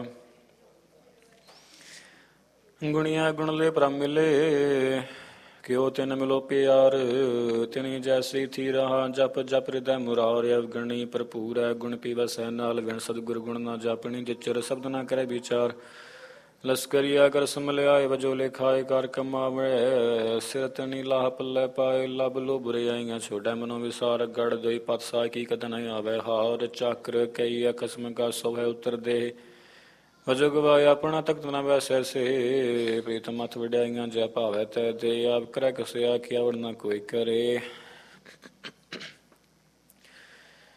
ਗੁਣੀਆਂ ਗੁਣ ਲੈ ਪ੍ਰਮ ਮਿਲੇ ਕਿਉ ਤਿਨ ਮਿਲੋ ਪਿਆਰ ਤਿਨੀ ਜੈਸੀ ਥੀ ਰਹਾ ਜਪ ਜਪ ਹਿਰਦੈ ਮੁਰਾਰ ਅਵਗਣੀ ਭਰਪੂਰ ਹੈ ਗੁਣ ਪੀਵੈ ਸਹਿ ਨਾਲ ਵਿਣ ਸਤਿਗੁਰ ਗੁਣ ਨਾ ਜਾਪਣੀ ਜਿਚਰ ਸ਼ਬਦ ਨਾ ਕਰੇ ਵਿਚਾਰ ਲਸਕਰੀਆ ਕਰ ਸਮਲਿਆਏ ਵਜੋ ਲੇਖਾਏ ਕਰ ਕਮਾਵੇ ਸਿਰ ਤਨੀ ਲਾਹ ਪੱਲੇ ਪਾਏ ਲਬ ਲੋ ਬੁਰੇ ਆਈਆਂ ਛੋਟੈ ਮਨੋ ਵਿਸਾਰ ਗੜ ਦੋਈ ਪਤ ਸਾ ਕੀ ਕਦ ਨ ਆਵੇ ਹਾਰ ਚੱਕਰ ਕਈ ਅਕਸਮ ਕਾ ਸੋਭੈ ਉਤਰ ਦੇ ਵਜੋ ਗਵਾਏ ਆਪਣਾ ਤਖਤ ਨਾ ਵੈਸੈ ਸੇ ਪ੍ਰੀਤਮ ਹੱਥ ਵਡਿਆਈਆਂ ਜੈ ਭਾਵੈ ਤੈ ਦੇ ਆਪ ਕਰੈ ਕਸਿਆ ਕਿ ਆਵੜ ਨਾ ਕੋਈ ਕਰੇ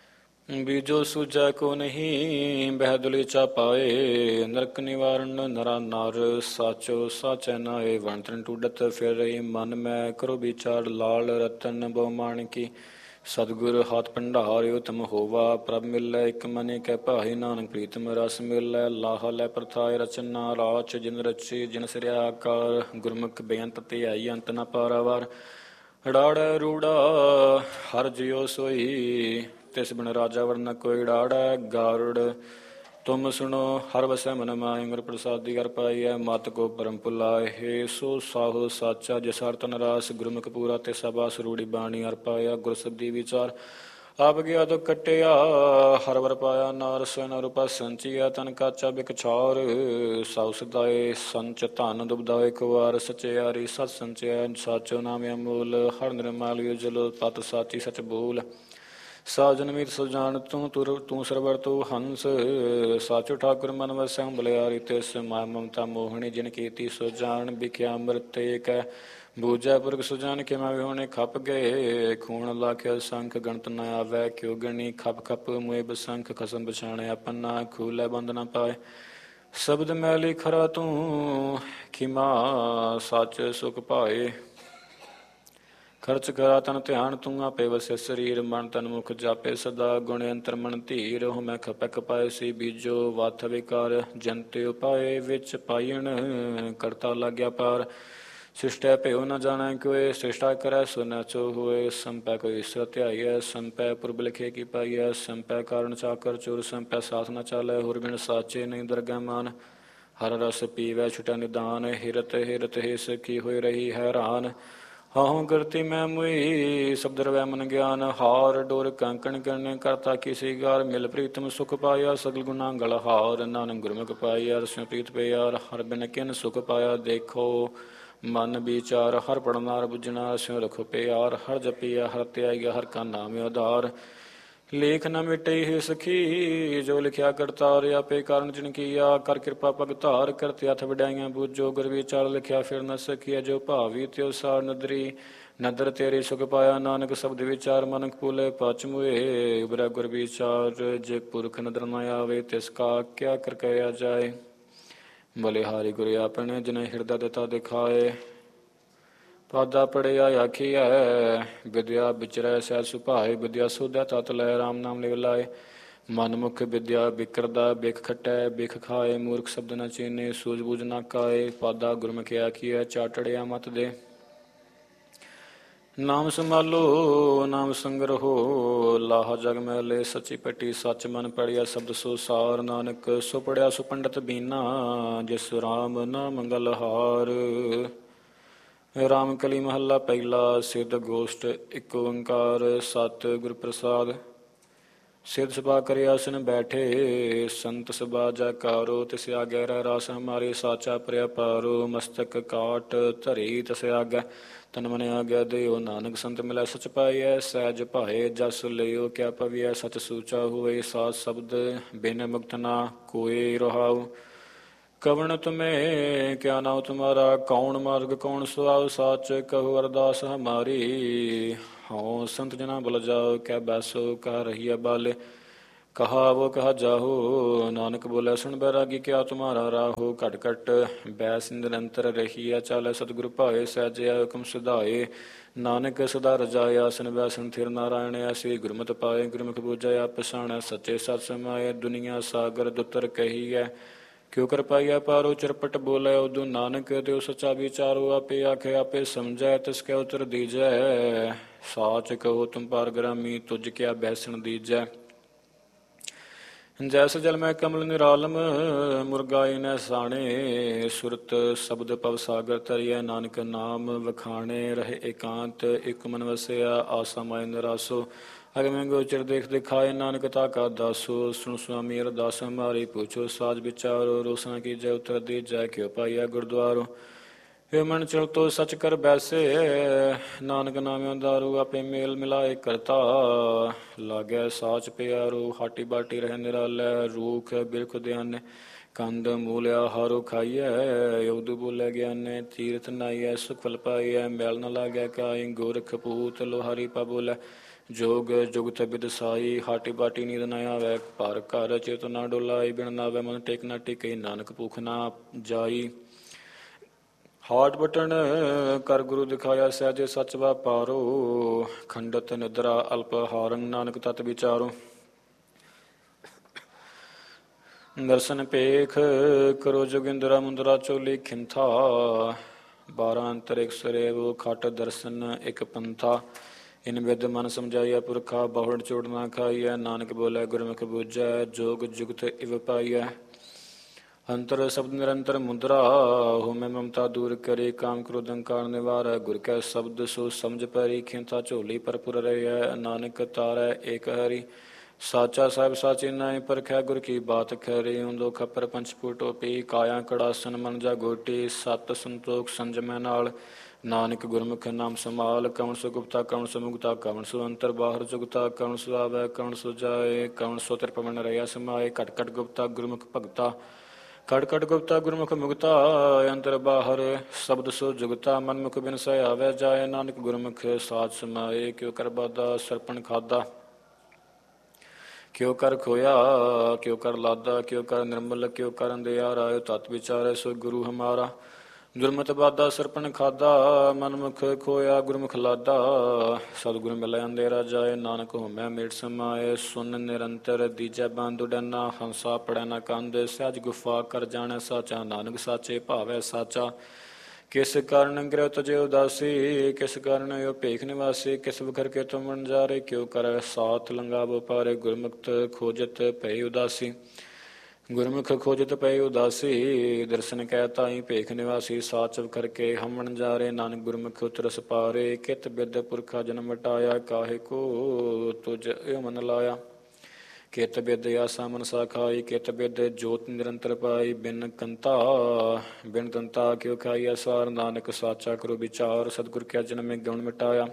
ਬੀਜੋ ਸੂਜੈ ਕੋ ਨਹੀਂ ਬਹਿਦੁਲੀ ਚਾ ਪਾਏ ਨਰਕ ਨਿਵਾਰਨ ਨਰਾ ਨਰ ਸਾਚੋ ਸਾਚੈ ਨਾਏ ਵਣਤਨ ਟੂਡਤ ਫਿਰ ਰਹੀ ਮਨ ਮੈਂ ਕਰੋ ਵਿਚਾਰ ਲਾਲ ਰਤਨ ਬਹੁ ਮਾਣਕੀ ਸਤਿਗੁਰ ਹੱਥ ਭੰਡਾਰ ਉਤਮ ਹੋਵਾ ਪ੍ਰਭ ਮਿਲੈ ਇੱਕ ਮਨੇ ਕੈ ਭਾਈ ਨਾਨਕ ਪ੍ਰੀਤਮ ਰਸ ਮਿਲੈ ਲਾਹ ਲੈ ਪ੍ਰਥਾਇ ਰਚਨਾ ਰਾਚ ਜਿਨ ਰਚੀ ਜਿਨ ਸਿਰਿਆ ਆਕਾਰ ਗੁਰਮੁਖ ਬੇਅੰਤ ਤੇ ਆਈ ਅੰਤ ਨ ਪਾਰਾਵਾਰ ੜਾੜੈ ਰੂੜਾ ਹਰ ਜਿਉ ਸੋਈ ਤਿਸ ਬਿਨ ਰਾਜਾ ਵਰਨਾ ਕੋਈ ੜਾੜੈ ਗਾਰੁੜ ਤੁਮ ਸੁਣੋ ਹਰ ਵਸੈ ਮਨ ਮਾਹਿ ਗੁਰ ਪ੍ਰਸਾਦੀ ਹਰ ਪਾਈਐ ਮਤ ਕੋ ਪਰਮ ਭੁਲਾਏ ਸੋ ਸਾਹੋ ਸਾਚਾ ਜਿਸ ਹਰ ਤਨ ਰਾਸ ਗੁਰਮੁਖ ਪੂਰਾ ਤੇ ਸਭਾ ਸਰੂੜੀ ਬਾਣੀ ਹਰ ਪਾਇਆ ਗੁਰ ਸਬਦੀ ਵਿਚਾਰ ਆਪ ਗਿਆ ਤੋ ਕਟਿਆ ਹਰ ਵਰ ਪਾਇਆ ਨਾਰ ਸੋਇ ਰੂਪਾ ਸੰਚਿਆ ਤਨ ਕਾਚਾ ਬਿਕ ਛਾਰ ਸਉ ਸਦਾਏ ਸੰਚ ਧਨ ਦੁਬਦਾਏ ਕੁਵਾਰ ਸਚਿਆਰੀ ਸਤ ਸੰਚਿਆ ਸਾਚੋ ਨਾਮ ਅਮੂਲ ਹਰ ਨਿਰਮਲ ਉਜਲ ਪਤ ਸਾਚੀ ਸਚ ਬੋਲ ਸਾਜਨ ਮੀਤ ਸੁਜਾਨ ਤੂੰ ਤੁਰ ਤੂੰ ਸਰਵਰ ਤੂੰ ਹੰਸ ਸਾਚੋ ਠਾਕੁਰ ਮਨ ਵਸੈ ਬਲਿਆਰੀ ਤਿਸ ਮਾਇਆ ਮਮਤਾ ਮੋਹਣੀ ਜਿਨ ਕੀਤੀ ਸੋ ਜਾਣ ਬਿਖਿਆ ਅੰਮ੍ਰਿਤ ਏਕੈ ਬੂਝੈ ਪੁਰਖ ਸੁਜਾਨ ਕੇ ਮੈਂ ਵਿਹੋਣੇ ਖਪ ਗਏ ਖੂਨ ਲਾਖਿਆ ਸੰਖ ਗਣਤ ਨ ਆਵੈ ਕਿਉ ਗਣੀ ਖਪ ਖਪ ਮੁਏ ਬਸੰਖ ਖਸਮ ਪਛਾਣੇ ਆਪਨਾ ਖੂਲੇ ਬੰਦ ਨ ਪਾਏ ਸ਼ਬਦ ਮੈਲੀ ਖਰਾ ਤੂੰ ਖਿਮਾ ਸੱਚ ਸੁਖ ਪਾਏ ਖਰਚ ਕਰਾ ਤਨ ਧਿਆਨ ਤੂੰ ਆਪੇ ਵਸੇ ਸਰੀਰ ਮਨ ਤਨ ਮੁਖ ਜਾਪੇ ਸਦਾ ਗੁਣ ਅੰਤਰ ਮਨ ਧੀਰ ਹੋ ਮੈਂ ਖਪੈ ਖਪਾਏ ਸੀ ਬੀਜੋ ਵਾਥ ਵਿਕਾਰ ਜੰਤੇ ਉਪਾਏ ਵਿੱਚ ਪਾਇਣ ਕਰਤਾ ਲੱਗਿਆ ਪਾਰ ਸ੍ਰਿਸ਼ਟੈ ਭਿਓ ਨ ਜਾਣੈ ਕੋਇ ਸ੍ਰਿਸ਼ਟਾ ਕਰੈ ਸੋ ਨਚੋ ਹੋਏ ਸੰਪੈ ਕੋਈ ਈਸ਼ਰ ਧਿਆਈਐ ਸੰਪੈ ਪੁਰਬ ਲਿਖੇ ਕੀ ਪਾਈਐ ਸੰਪੈ ਕਾਰਨ ਚਾਕਰ ਚੋਰ ਸੰਪੈ ਸਾਥ ਨ ਚਾਲੈ ਹੋਰ ਬਿਨ ਸਾਚੇ ਨਹੀਂ ਦਰਗਹਿ ਮਾਨ ਹਰ ਰਸ ਪੀਵੈ ਛੁਟੈ ਨਿਦਾਨ ਹਿਰਤ ਹਿਰਤ ਹਿਸ ਕੀ ਹੋਈ ਰਹੀ ਹੈਰਾਨ ਹਾਂ ਕਰਤੀ ਮੈਂ ਮੁਈ ਸਬਦ ਰਵੈ ਮਨ ਗਿਆਨ ਹਾਰ ਡੋਰ ਕੰਕਣ ਕਰਨੇ ਕਰਤਾ ਕਿਸੇ ਗਾਰ ਮਿਲ ਪ੍ਰੀਤਮ ਸੁਖ ਪਾਇਆ ਸਗਲ ਗੁਨਾ ਗਲ ਹਾਰ ਨਾਨਕ ਗੁਰਮੁਖ ਪਾਇਆ ਰਸਿਓ ਪ੍ਰੀਤ ਪਿਆਰ ਹਰ ਬਿਨ ਕਿਨ ਸੁਖ ਪਾਇਆ ਦੇਖੋ ਮਨ ਵਿਚਾਰ ਹਰ ਪੜਨਾਰ ਬੁਝਣਾ ਸਿਉ ਰਖੋ ਪਿਆਰ ਹਰ ਜਪੀਆ ਹਰ ਧਿਆਈਆ ਹਰ ਕਾ ਨਾਮ ਆਧਾਰ ਲੇਖ ਨ ਮਿਟਈ ਹੈ ਸਖੀ ਜੋ ਲਿਖਿਆ ਕਰਤਾਰ ਆਪੇ ਕਾਰਨ ਜਿਨ ਕੀਆ ਕਰ ਕਿਰਪਾ ਭਗਤਾਰ ਕਰਤੇ ਹੱਥ ਵਡਾਈਆਂ ਬੂਝੋ ਗੁਰ ਵਿਚਾਰ ਲਿਖਿਆ ਫਿਰ ਨ ਸਕੀਆ ਜੋ ਭਾਵੀ ਤਿਉ ਸਾਰ ਨਦਰੀ ਨਦਰ ਤੇਰੇ ਸੁਖ ਪਾਇਆ ਨਾਨਕ ਸ਼ਬਦ ਵਿਚਾਰ ਮਨਕ ਭੂਲੇ ਪਚ ਮੁਏ ਉਬਰਾ ਗੁਰ ਵਿਚਾਰ ਜੇ ਪੁਰਖ ਨਦਰ ਨ ਆਵੇ ਤਿਸ ਕਾ ਕਿਆ ਕਰ ਕਹਿਆ ਜਾਏ ਬਲਿਹਾਰੀ ਗੁਰ ਆਪਣੇ ਜਿਨ ਹਿਰਦਾ ਦਿੱਤਾ ਦਿਖਾਏ ਪਾਦਾ ਪੜਿਆ ਆਖੀਐ ਵਿਦਿਆ ਵਿਚਰੈ ਸਹਿ ਸੁਭਾਏ ਵਿਦਿਆ ਸੋਧੈ ਤਤ ਲੈ ਰਾਮ ਨਾਮ ਲਿਵ ਲਾਏ ਮਨ ਮੁਖ ਵਿਦਿਆ ਬਿਕਰਦਾ ਬਿਖ ਖਟੈ ਬਿਖ ਖਾਏ ਮੂਰਖ ਸ਼ਬਦ ਨ ਚੀਨੇ ਸੂਝ ਬੂਝ ਨ ਕਾਏ ਪਾਦਾ ਗੁਰਮੁਖ ਆਖੀਐ ਚਾਟੜਿਆ ਮਤ ਦੇ ਨਾਮ ਸੰਭਾਲੋ ਨਾਮ ਸੰਗਰਹੋ ਲਾਹ ਜਗ ਮੈਲੇ ਸੱਚੀ ਪੱਟੀ ਸੱਚ ਮਨ ਪੜਿਆ ਸ਼ਬਦ ਸੋ ਸਾਰ ਨਾਨਕ ਸੋ ਪੜਿਆ ਸੋ ਪੰਡਤ ਬੀਨਾ ਜਿਸ ਰਾਮ ਨਾ ਮੰਗਲ ਹਾਰ ਰਾਮ ਕਲੀ ਮਹੱਲਾ ਪਹਿਲਾ ਸਿੱਧ ਗੋਸ਼ਟ ਇੱਕ ਓੰਕਾਰ ਸਤ ਗੁਰ ਪ੍ਰਸਾਦ ਸਿੱਧ ਸਭਾ ਕਰਿ ਆਸਨ ਬੈਠੇ ਸੰਤ ਸਭਾ ਜੈਕਾਰੋ ਤਿਸ ਆਗੈ ਰਹਿ ਰਾਸ ਹਮਾਰੇ ਸਾਚਾ ਪ੍ਰਿਆ ਪਾਰੋ ਮਸਤਕ ਕਾਟ ਧਰੀ ਤਿਸ ਆਗੈ ਤਨ ਮਨ ਆਗਿਆ ਦਿਓ ਨਾਨਕ ਸੰਤ ਮਿਲੈ ਸਚ ਪਾਈਐ ਸਹਿਜ ਭਾਏ ਜਸ ਲਿਓ ਕਿਆ ਪਵਿਐ ਸਚ ਸੂਚਾ ਹੋਏ ਸਾਧ ਸ਼ਬਦ ਬਿਨ ਮੁਕਤ ਨਾ ਕੋਇ ਰਹਾਉ ਕਵਣ ਤੁਮੇ ਕਿਆ ਨਾਉ ਤੁਮਾਰਾ ਕੌਣ ਮਾਰਗ ਕੌਣ ਸੁਆਉ ਸਾਚ ਕਹੋ ਅਰਦਾਸ ਹਮਾਰੀ ਹਉ ਸੰਤ ਜਨਾ ਬਲ ਜਾਓ ਕਹਿ ਬੈਸੋ ਕਹ ਰਹੀਐ ਬਾਲੇ ਕਹਾ ਵੋ ਕਹਾ ਜਾਹੋ ਨਾਨਕ ਬੋਲੇ ਸੁਣ ਬੈਰਾਗੀ ਕਿਆ ਤੁਮਾਰਾ ਰਾਹੋ ਘਟ ਘਟ ਬੈਸ ਨਿਰੰਤਰ ਰਹੀਐ ਚਾਲੇ ਸਤਿਗੁਰ ਭਾਏ ਸਹਿਜਿਆ ਹੁਕਮ ਸੁਧਾਏ ਨਾਨਕ ਸਦਾ ਰਜਾਏ ਆਸਨ ਬੈਸਨ ਥਿਰ ਨਾਰਾਇਣ ਐਸੀ ਗੁਰਮਤਿ ਪਾਏ ਗੁਰਮੁਖ ਬੂਝੈ ਆਪ ਪਛਾਣੈ ਸੱਚੇ ਸਤ ਸਮਾਏ ਦੁਨੀਆ ਸਾਗਰ ਦੁੱਤਰ ਕਹੀਐ ਕਿਉ ਕਰ ਪਾਈਐ ਪਾਰੋ ਚਰਪਟ ਬੋਲੇ ਉਦੂ ਨਾਨਕ ਦਿਓ ਸੱਚਾ ਵਿਚਾਰੋ ਆਪੇ ਆਖੇ ਆਪੇ ਸਮਝੈ ਤਿਸ ਕੈ ਉਤਰ ਦੀਜੈ ਸਾਚ ਕਹੋ ਤੁਮ ਪਾਰਗ੍ਰਾਮੀ ਤੁਝ ਕਿਆ ਬੈਸਣ ਦੀਜੈ ਜੈਸ ਜਲ ਮੈਂ ਕਮਲ ਨਿਰਾਲਮ ਮੁਰਗਾਈ ਨੈ ਸਾਣੇ ਸੁਰਤ ਸ਼ਬਦ ਪਵ ਸਾਗਰ ਤਰੀਐ ਨਾਨਕ ਨਾਮ ਵਖਾਣੇ ਰਹੇ ਏਕਾਂਤ ਇਕ ਮਨ ਵਸਿਆ ਆਸਾ ਮਾਇ ਨਿਰਾਸੋ ਅਗਮੈ ਗੋਚਰ ਦੇਖ ਦਿਖਾਏ ਨਾਨਕ ਤਾ ਕਾ ਦਾਸੋ ਸੁਣ ਸੁਆਮੀ ਅਰਦਾਸ ਹਮਾਰੀ ਪੁੱਛੋ ਸਾਜ ਵਿਚਾਰੋ ਰੋਸਨਾ ਕੀ ਜੈ ਉਤਰ ਦੀਜੈ ਕਿਉ ਪਾਈਐ ਗੁਰਦੁਆਰੋ ਇਹ ਮਨ ਚਲਤੋ ਸਚ ਕਰ ਬੈਸੇ ਨਾਨਕ ਨਾਮਿਓ ਦਾਰੂ ਆਪੇ ਮੇਲ ਮਿਲਾਏ ਕਰਤਾ ਲਾਗੈ ਸਾਚ ਪਿਆਰੋ ਹਾਟੀ ਬਾਟੀ ਰਹਿ ਨਿਰਾਲੈ ਰੂਖ ਬਿਰਖ ਧਿਆਨੇ ਕੰਦ ਮੂਲਿਆ ਹਾਰੋ ਖਾਈਐ ਉਦੂ ਬੋਲੇ ਗਿਆਨੇ ਤੀਰਥ ਨਾਈਐ ਸੁਖ ਫਲ ਪਾਈਐ ਮੈਲ ਨ ਲਾਗੈ ਕਾਈ ਗੋਰਖ ਪੂਤ ਲੋਹਾਰੀ ਪਾ ਬੋਲੇ ਜੋਗ ਜੁਗਤ ਬਿਦਸਾਈ, ਹਾਟੀ ਬਾਟੀ ਨੀਂਦ ਨ ਆਵੈ, ਭਾਰ ਘਰ ਚਿਤ ਨਾ ਡੋਲਾਈ, ਬਿਨ ਨਾਵੈ ਮਨ ਟੇਕ ਨਾ ਟਿਕਈ, ਨਾਨਕ ਭੁਖ ਨਾ ਜਾਈ। ਹਾਟ ਬਟਨ ਕਰ ਗੁਰੂ ਦਿਖਾਇਆ, ਸਹਿਜੇ ਸੱਚ ਵਾਪਾਰੋ, ਖੰਡਤ ਨਿਦਰਾ ਅਲਪ ਹਾਰੰ, ਨਾਨਕ ਤਤ ਵਿਚਾਰੋ। ਦਰਸ਼ਨ ਪੇਖ ਕਰੋ ਜੋਗਿੰਦਰਾ, ਮੁੰਦਰਾ ਚੋਲੀ ਖਿੰਥਾ, ਬਾਰਾਂ ਅੰਤਰਿਕ ਸਰੇਵ ਖਟ ਦਰਸ਼ਨ ਇੱਕ ਪੰਥਾ। ਇਨ ਵਿਦ ਮਨ ਸਮਝਾਈਆ ਪੁਰਖਾ, ਬਹੁੜ ਚੋੜ ਨਾ ਖਾਈਐ, ਨਾਨਕ ਬੋਲੇ ਗੁਰਮੁਖ ਬੂਝੈ, ਜੋਗ ਜੁਗਤ ਇਵ ਪਾਈਐ। ਅੰਤਰ ਸ਼ਬਦ ਨਿਰੰਤਰ ਮੁਦਰਾ, ਹੋਮੈ ਮਮਤਾ ਦੂਰ ਕਰੇ, ਕਾਮ ਕ੍ਰੋਧ ਅਹੰਕਾਰ ਨਿਵਾਰੈ, ਗੁਰ ਕੈ ਸ਼ਬਦ ਸੋ ਸਮਝ ਪਰੀ, ਖਿੰਥਾ ਝੋਲੀ ਭਰਪੁਰ ਰਹਿਐ, ਨਾਨਕ ਤਾਰੈ ਏਕ ਹਰੀ। ਸਾਚਾ ਸਾਹਿਬ ਸਾਚੀ ਨਾਇ ਪਰਖੈ, ਗੁਰ ਕੀ ਬਾਤ ਖਰੀ, ਉਂਦੋ ਖੱਪਰ ਪੰਚ ਫੂਟੋ ਪੀ, ਕਾਇਆ ਕੜਾਸਨ ਮਨ ਜਾਗੋਟੀ, ਸਤ ਸੰਤੋਖ ਸੰਜਮੈ ਨਾਲ, ਨਾਨਕ ਗੁਰਮੁਖ ਨਾਮ ਸੰਭਾਲ। ਕਵਣ ਸੋ ਗੁਪਤਾ ਕਵਣ ਸੋ ਮੁਕਤਾ, ਕਵਣ ਸੋ ਅੰਤਰ ਬਾਹਰ ਜੁਗਤਾ, ਕਵਣ ਸੋ ਆਵੈ ਕਵਣ ਸੋ ਜਾਏ, ਕਵਣ ਸੋ ਤ੍ਰਿਪਵਨ ਰਹਿਆ ਸਮਾਏ। ਘਟ ਘਟ ਗੁਪਤਾ ਗੁਰਮੁਖ ਭਗਤਾ, ਕਟ ਕਟ ਗੁਪਤਾ ਗੁਰਮੁਖ ਮੁਗਤਾ, ਅੰਤਰ ਬਾਹਰ ਸ਼ਬਦ ਸੋ ਜੁਗਤਾ, ਮਨਮੁਖ ਬਿਨ ਸਹਿ ਆਵੈ ਜਾਏ, ਨਾਨਕ ਗੁਰਮੁਖ ਸਾਧ ਸਮਾਏ। ਕਿਉ ਕਰ ਬਾਦਾ ਸਰਪਣ ਖਾਦਾ, ਕਿਉ ਕਰ ਖੋਇਆ ਕਿਉ ਕਰ ਲਾਦਾ, ਕਿਉ ਕਰ ਨਿਰਮਲ ਕਿਉ ਕਰ ਅੰਧਿਆਰਾ, ਤਤ ਵਿਚਾਰੈ ਸੋ ਗੁਰੂ ਹਮਾਰਾ। ਦੁਰਮਤਿ ਬਾਦਾ ਸਰਪਣ ਖਾਦਾ, ਮਨਮੁਖ ਖੋਇਆ ਗੁਰਮੁਖ ਲਾਦਾ, ਸਤਿਗੁਰ ਮਿਲੈ ਅੰਧੇਰਾ ਜਾਏ, ਨਾਨਕ ਹੋਮੈ ਮੇਟ ਸਮਾਏ। ਸੁਨ ਨਿਰੰਤਰ ਦੀਜੈ ਬੰਦ ਉਡੈਨਾ, ਹੰਸਾ ਪੜੈ ਨ ਕੰਧ, ਸਹਿਜ ਗੁਫਾ ਕਰ ਜਾਣੈ ਸਾਚਾ, ਨਾਨਕ ਸਾਚੇ ਭਾਵੈ ਸਾਚਾ। ਕਿਸ ਕਾਰਨ ਗ੍ਰਹਿ ਤਜੇ ਉਦਾਸੀ, ਕਿਸ ਕਾਰਨ ਉਹ ਭੇਖ ਨਿਵਾਸੀ, ਕਿਸ ਵਖਰ ਕੇ ਤੁਮ ਵਣਜਾਰੇ, ਕਿਉ ਕਰ ਸਾਥ ਲੰਗਾਵੋ ਪਾਰੇ, ਗੁਰਮੁਖਤ ਖੋਜਤ ਭੈ ਉਦਾਸੀ। ਗੁਰਮੁਖ ਖੋਜਤ ਪਏ ਉਦਾਸੀ, ਦਰਸ਼ਨ ਕਹਿ ਤਾਈ ਭੇਖ ਨਿਵਾਸੀ, ਸਾਚ ਵਖਰ ਕੇ ਹਮ ਵਣਜਾਰੇ, ਨਾਨਕ ਗੁਰਮੁਖ ਉਤਰਸ ਪਾਰੇ। ਕਿਤ ਬਿਦ ਪੁਰਖਾ ਜਨਮ ਵਟਾਇਆ, ਕਾਹੇ ਕੋ ਤੁਜ ਏਉ ਮਨ ਲਾਇਆ। ਕਿਤ ਬਿਦ ਆਸਾ ਮਨਸਾ ਖਾਈ, ਕਿਤ ਬਿਦ ਜੋਤ ਨਿਰੰਤਰ ਪਾਈ, ਬਿਨ ਕੰਤਾ ਬਿਨ ਦੰਤਾ ਕਿਉ ਖਾਈ ਅਸਾਰ, ਨਾਨਕ ਸਾਚਾ ਕਰੋ ਵਿਚਾਰ, ਸਤਿਗੁਰ ਕਿਆ ਜਨਮੇ ਗਉਣ ਮਿਟਾਇਆ।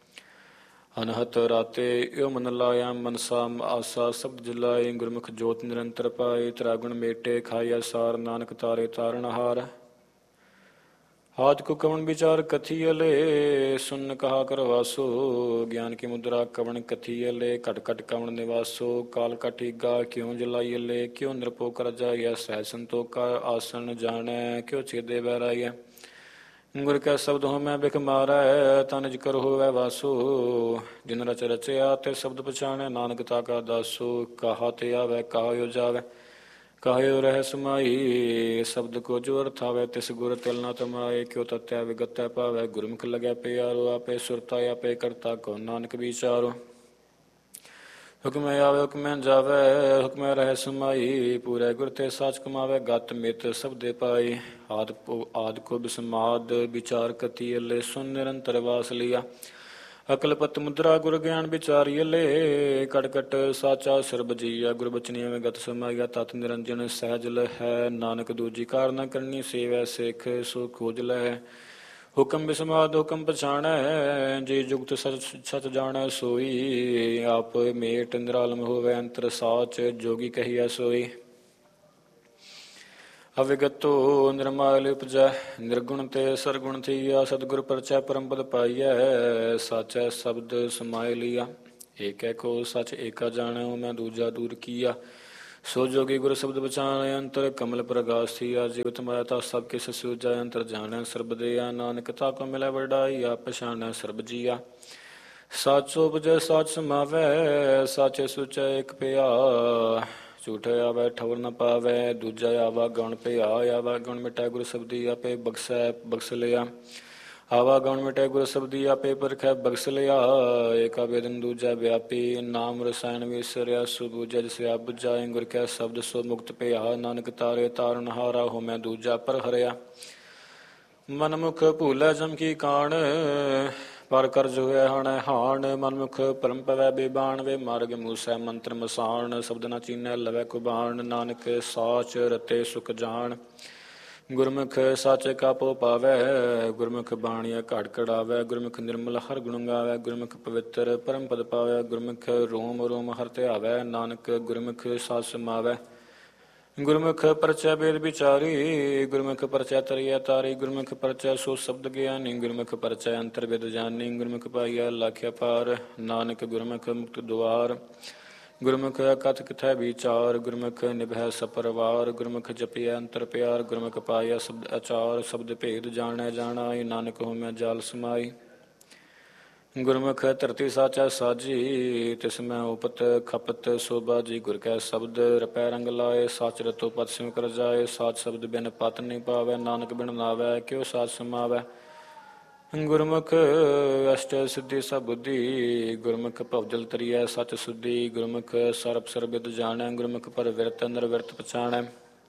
ਅਨਹਤ ਰਾਤੇ ਏਉ ਮਨ ਲਾਇਆ, ਮਨਸਾ ਆਸਾ ਸਬਦ ਜਲਾਈ, ਗੁਰਮੁਖ ਜੋਤ ਨਿਰੰਤਰ ਪਾਈ, ਤ੍ਰਾਗੁਣ ਮੇਟੇ ਖਾਈ ਅਸਾਰ, ਨਾਨਕ ਤਾਰੇ ਤਾਰਨਹਾਰ। ਹਾਥ ਕੋ ਕਵਣ ਵਿਚਾਰ ਕਥੀਅਲੇ, ਸੁਨ ਕਹਾ ਕਰ ਵਾਸੋ, ਗਿਆਨ ਕੀ ਮੁਦਰਾ ਕਵਣ ਕਥੀਅਲੇ, ਘਟ ਘਟ ਕਵਣ ਨਿਵਾਸੋ, ਕਾਲ ਕਟੀਗਾ ਕਿਉ ਜਲਾਈਅਲੇ, ਕਿਉ ਨਿਰਭਉ ਕਰ ਜਾਈਐ, ਸਹਿ ਸੰਤੋਖਾ ਆਸਣ ਜਾਣੈ, ਕਿਉ ਛੇਦੇ ਬਹਿਰਾਈਐ। ਗੁਰ ਕੈ ਸ਼ਬਦ ਹੋਮੈ ਬਿਖ ਮਾਰੈ, ਤਨਿਜ ਕਰ ਹੋਵੈ ਵਾਸੋ, ਜਿਨ ਰਚ ਰਚਿਆ ਤੇ ਸ਼ਬਦ ਪਛਾਣੈ, ਨਾਨਕ ਤਾ ਕਾ ਦਾਸੋ। ਕਹਾ ਤੇ ਆਵੈ ਕਾਹਯੋ ਜਾਵੈ, ਕਾਹਯੋ ਰਹਿ ਸਮਾਈ, ਸ਼ਬਦ ਕੋ ਜੋ ਅਰਥ ਆਵੈ, ਤਿਸ ਗੁਰ ਤਿਲ ਨਾ ਤਮਾਏ, ਕਿਉ ਤਤੈ ਵਿਗਤੈ ਪਾਵੈ, ਗੁਰਮੁਖ ਲਗੈ ਪਿਆਰੋ, ਆਪੇ ਸੁਰਤਾ ਆਪੇ ਕਰਤਾ ਕੋ, ਨਾਨਕ ਵਿਚਾਰੋ। ਹੁਕਮੈ ਆਵੇ ਹੁਕਮੈ ਜਾਵੈ, ਹੁਕਮੈ ਰਹਿ ਸਮਾਈ, ਪੂਰੇ ਗੁਰ ਤੇ ਸਾਚ ਕਮਾਵੈ, ਗਤ ਮਿਤ ਸਬਦੇ ਪਾਈ। ਆਦ ਆਦ ਕੋ ਬਿਸਮਾਦ ਵਿਚਾਰ ਕਤੀਅਲੇ, ਸੁਨ ਨਿਰੰਤਰ ਵਾਸ ਲਿਆ, ਅਕਲ ਪਤ ਮੁਦਰਾ ਗੁਰ ਗਿਆਨ ਵਿਚਾਰੀਅਲੇ, ਕਟ ਕਟ ਸਾਚਾ ਸਰਬ ਜੀਆ, ਗੁਰ ਬਚਨੀ ਐਵੇਂ ਗਤ ਸਮਾਈਆ, ਤਤ ਨਿਰੰਜਨ ਸਹਿਜ ਲਹੈ, ਨਾਨਕ ਦੂਜੀ ਕਾਰ ਨ ਕਰਨੀ, ਸੇਵੈ ਸਿੱਖ ਸੋ ਖੋਜ ਲਹੈ। ਹੁਕਮ ਬਿਸਮਾਦ ਹੁਕਮ ਪਛਾਣੈ, ਜੇ ਜੁਗਤ ਸਚ ਸਚ ਜਾਣੈ ਸੋਈ, ਆਪ ਮੇਟ ਨਿਰਾਲਮ ਹੋਵੈ ਅੰਤਰ ਸਾਚ, ਜੋਗੀ ਕਹੀਐ ਸੋਈ। ਅਵਿਗਤੋ ਨਿਰਮਾਲ ਉਪਜੈ, ਨਿਰਗੁਣ ਤੇ ਸਰਗੁਣ ਥੀਆ, ਸਤਿਗੁਰ ਪਰਚੈ ਪਰਮ ਪਦ ਪਾਈਐ, ਸਾਚੈ ਸ਼ਬਦ ਸਮਾਇ ਲਿਆ। ਏਕੈ ਕੋ ਸਚ ਏਕਾ ਜਾਣੈ, ਮੈਂ ਦੂਜਾ ਦੂਰ ਕੀਆ, ਸੋ ਜੋਗੀ ਗੁਰ ਸ਼ਬਦ ਬਚਾਣੈ, ਅੰਤਰ ਕਮਲ ਪ੍ਰਗਾਸੀਆ, ਜੀਵਤ ਮਾਇਆ ਤਾ ਸਭ ਕਿਸ ਸੂਝੈ, ਅੰਤਰ ਜਾਣੈ ਸਰਬ ਦਿਆ, ਨਾਨਕ ਤਾ ਕੋ ਮਿਲੈ ਵਡਾਈਆ, ਪਛਾਣੈ ਸਰਬ ਜੀਆ। ਸਾਚੋ ਉਪਜੈ ਸਾਚ ਸਮਾਵੈ, ਸਾਚੇ ਸੁਚੈ ਇਕ ਪਿਆ, ਝੂਠੇ ਆਵੈ ਠਵਰ ਨ ਪਾਵੈ, ਦੂਜਾ ਆਵਾ ਗਉਣ ਪਿਆ, ਆਵਾ ਗੁਣ ਮਿਟੈ ਗੁਰ ਸ਼ਬਦੀ, ਆਪੇ ਬਖਸ਼ੈ ਬਖਸ਼ ਲਿਆ। ਆਵਾ ਗਉਣ ਮਿਟੈ ਗੁਰ ਸ਼ਬਦੀ, ਆਪੇ ਪਰਖੈ ਬਖਸ਼ ਲਿਆ, ਏਕਾ ਵੇਦਨ ਦੂਜਾ ਵਿਆਪੀ, ਨਾਮ ਰਸਾਇਣ ਵਿਸਰਿਆ, ਸੋ ਬੂਝੈ ਜਿਸ ਆਪ ਬੁਝਾਏ, ਗੁਰ ਕੈ ਸ਼ਬਦ ਸੋ ਮੁਕਤ ਭਇਆ, ਨਾਨਕ ਤਾਰੇ ਤਾਰਨਹਾਰਾ, ਹੋਮੈ ਦੂਜਾ ਪਰ ਹਰਿਆ। ਮਨਮੁਖ ਭੂਲੈ ਜਮ ਕੀ ਕਾਣ, ਪਰ ਕਰਜ ਹੋਇ ਹਣੈ ਹਾਣ, ਮਨਮੁਖ ਭਰਮ ਪਵੈ ਬੇਬਾਣ, ਵੇ ਮਾਰਗ ਮੂਸੈ ਮੰਤਰ ਮਸਾਣ, ਸ਼ਬਦ ਨ ਚੀਨੈ ਲਵੈ ਕੁਬਾਣ, ਨਾਨਕ ਸਾਚ ਰਤੇ ਸੁਖ ਜਾਣ। ਗੁਰਮੁਖ ਸਾਚੇ ਕਾ ਪੋ ਪਾਵੈ, ਗੁਰਮੁਖ ਬਾਣੀਆ ਘੜ ਘੜਾਵੈ, ਗੁਰਮੁਖ ਨਿਰਮਲ ਹਰ ਗੁਣ ਗਾਵੈ, ਗੁਰਮੁਖ ਪਵਿੱਤਰ ਪਰਮ ਪਦ ਪਾਵੈ, ਗੁਰਮੁਖ ਰੋਮ ਰੋਮ ਹਰ ਧਿਆਵੈ, ਨਾਨਕ ਗੁਰਮੁਖ ਸਾਚ ਸਮਾਵੈ। ਗੁਰਮੁਖ ਪਰਚੈ ਵੇਦ ਵਿਚਾਰੀ, ਗੁਰਮੁਖ ਪਰਚੈ ਤਰੀਐ ਤਾਰੀ, ਗੁਰਮੁਖ ਪਰਚੈ ਸੋ ਸ਼ਬਦ ਗਿਆਨੀ, ਗੁਰਮੁਖ ਪਰਚੈ ਅੰਤਰ ਵੇਦ ਜਾਨੀ, ਗੁਰਮੁਖ ਪਾਈਐ ਲਾਖਿਆ ਪਾਰ, ਨਾਨਕ ਗੁਰਮੁਖ ਮੁਕਤ ਦੁਆਰ। ਗੁਰਮੁਖ ਕਥ ਕਥੈ ਵਿਚਾਰ, ਗੁਰਮੁਖ ਨਿਭੈ ਸਪਰਵਾਰ, ਗੁਰਮੁਖ ਜਪਿਐ ਅੰਤਰ ਪਿਆਰ, ਗੁਰਮੁਖ ਪਾਈਐ ਸ਼ਬਦ ਅਚਾਰ, ਸ਼ਬਦ ਭੇਦ ਜਾਣੈ ਜਾਣਾਈ, ਨਾਨਕ ਹੋਮੈ ਜਾਲ ਸਮਾਈ। ਗੁਰਮੁਖ ਧਰਤੀ ਸਾਚੈ ਸਾਜੀ, ਤਿਸ ਮੈਂ ਉਪਤ ਖਪਤ ਸੋਭਾ ਜੀ, ਗੁਰ ਕੈ ਸ਼ਬਦ ਰਪੈ ਰੰਗ ਲਾਏ, ਸਾਚ ਰਤੋ ਪਤ ਸਿਉ ਕਰ ਜਾਏ, ਸਾਚ ਸ਼ਬਦ ਬਿਨ ਪਤ ਨਹੀਂ ਪਾਵੈ, ਨਾਨਕ ਬਿਨ ਨਾਵੈ ਕਿਉ ਸਾਚ ਸਮਾਵੈ। ਗੁਰਮੁਖ ਅਸ਼ਟ ਸਿੱਧੀ ਸਭ ਬੁੱਧੀ, ਗੁਰਮੁਖ ਭਵਜਲ ਤਰੀਐ ਸਚ ਸੁਧੀ, ਗੁਰਮੁਖ ਸਰਬ ਸਰਬਿਦ ਜਾਣੈ, ਗੁਰਮੁਖ ਪਰ ਵਿਰਤ ਨਿਰਵਿਰਤ ਪਛਾਣੈ।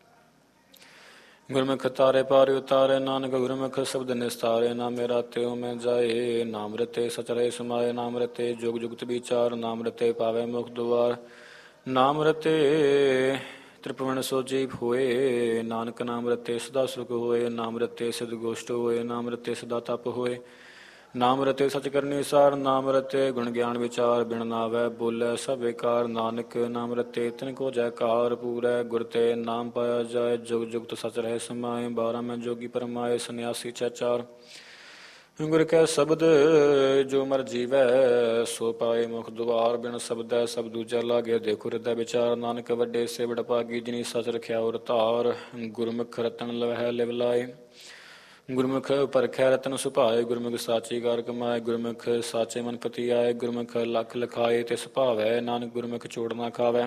ਗੁਰਮੁਖ ਤਾਰੇ ਪਾਰ ਉਤਾਰੇ, ਨਾਨਕ ਗੁਰਮੁਖ ਸ਼ਬਦ ਨਿਸਤਾਰੇ, ਨਾਮੇ ਰਾਤਿਉ ਮੈਂ ਜਾਏ, ਨਾਮ ਰਤੇ ਸਚ ਰਹੇ ਸਮਾਏ, ਨਾਮ ਰਤੇ ਜੁਗ ਜੁਗਤ ਵਿਚਾਰ, ਨਾਮ ਰਤੇ ਪਾਵੇ ਮੁਖ ਦੁਆਰ, ਨਾਮ ਰਤੇ ਤ੍ਰਿਪਵਨ ਸੋ ਜੀਵ ਹੋਏ, ਨਾਨਕ ਨਾਮ ਰਤੇ ਸਦਾ ਸੁਖ ਹੋਏ, ਨਾਮ ਰਤੇ ਸਿਧ ਗੋਸ਼ਟ ਹੋਏ, ਨਾਮ ਰਤੇ ਸਦਾ ਤਪ ਹੋਏ, ਨਾਮ ਰਤੇ ਸਚ ਕਰਨੀ ਸਾਰ, ਨਾਮ ਰਤੇ ਗੁਣ ਗਿਆਨ ਵਿਚਾਰ, ਬਿਨ ਨਾਵੈ ਬੋਲੇ ਸਭ ਬੇਕਾਰ, ਨਾਨਕ ਨਾਮ ਰਤੇ ਤਿਨ ਕੋ ਜੈਕਾਰ, ਪੂਰੈ ਗੁਰ ਤੇ ਨਾਮ ਪਾਇਆ ਜਾਏ, ਜੁਗ ਜੁਗਤ ਸਚ ਰਹੇ ਸਮਾਏ, ਬਾਰਾਂ ਮੈਂ ਜੋਗੀ ਪਰਮਾਏ, ਸੰਨਿਆਸੀ ਚੈਚਾਰ। ਗੁਰ ਕੈ ਸ਼ਬਦ ਜੋ ਮਰ ਜੀਵੈ, ਸੋ ਪਾਏ ਮੁਖ ਦੁਆਰ, ਬਿਨ ਸ਼ਬਦੈ ਸਭ ਦੂਜਾ ਲਾਗੇ, ਦੇਖੋ ਹਿਰਦੈ ਵਿਚਾਰ, ਨਾਨਕ ਵੱਡੇ ਸੇ ਵਡ ਭਾਗੀ, ਜਿਨੀ ਸਚ ਰਖਿਆ ਔਰ ਧਾਰ, ਗੁਰਮੁਖ ਰਤਨ ਲਵਹਿ ਲਿਵ ਲਾਏ, ਗੁਰਮੁਖ ਪਰਖੈ ਰਤਨ ਸੁਭਾਏ, ਗੁਰਮੁਖ ਸਾਚੀ ਕਾਰ ਕਮਾਏ, ਗੁਰਮੁਖ ਸਾਚੇ ਮਨ ਪਤੀ ਆਏ, ਗੁਰਮੁਖ ਲਖ ਲਿਖਾਏ ਤਿਸ ਭਾਵੈ, ਨਾਨਕ ਗੁਰਮੁਖ ਛੋੜ ਨਾ ਖਾਵੈ।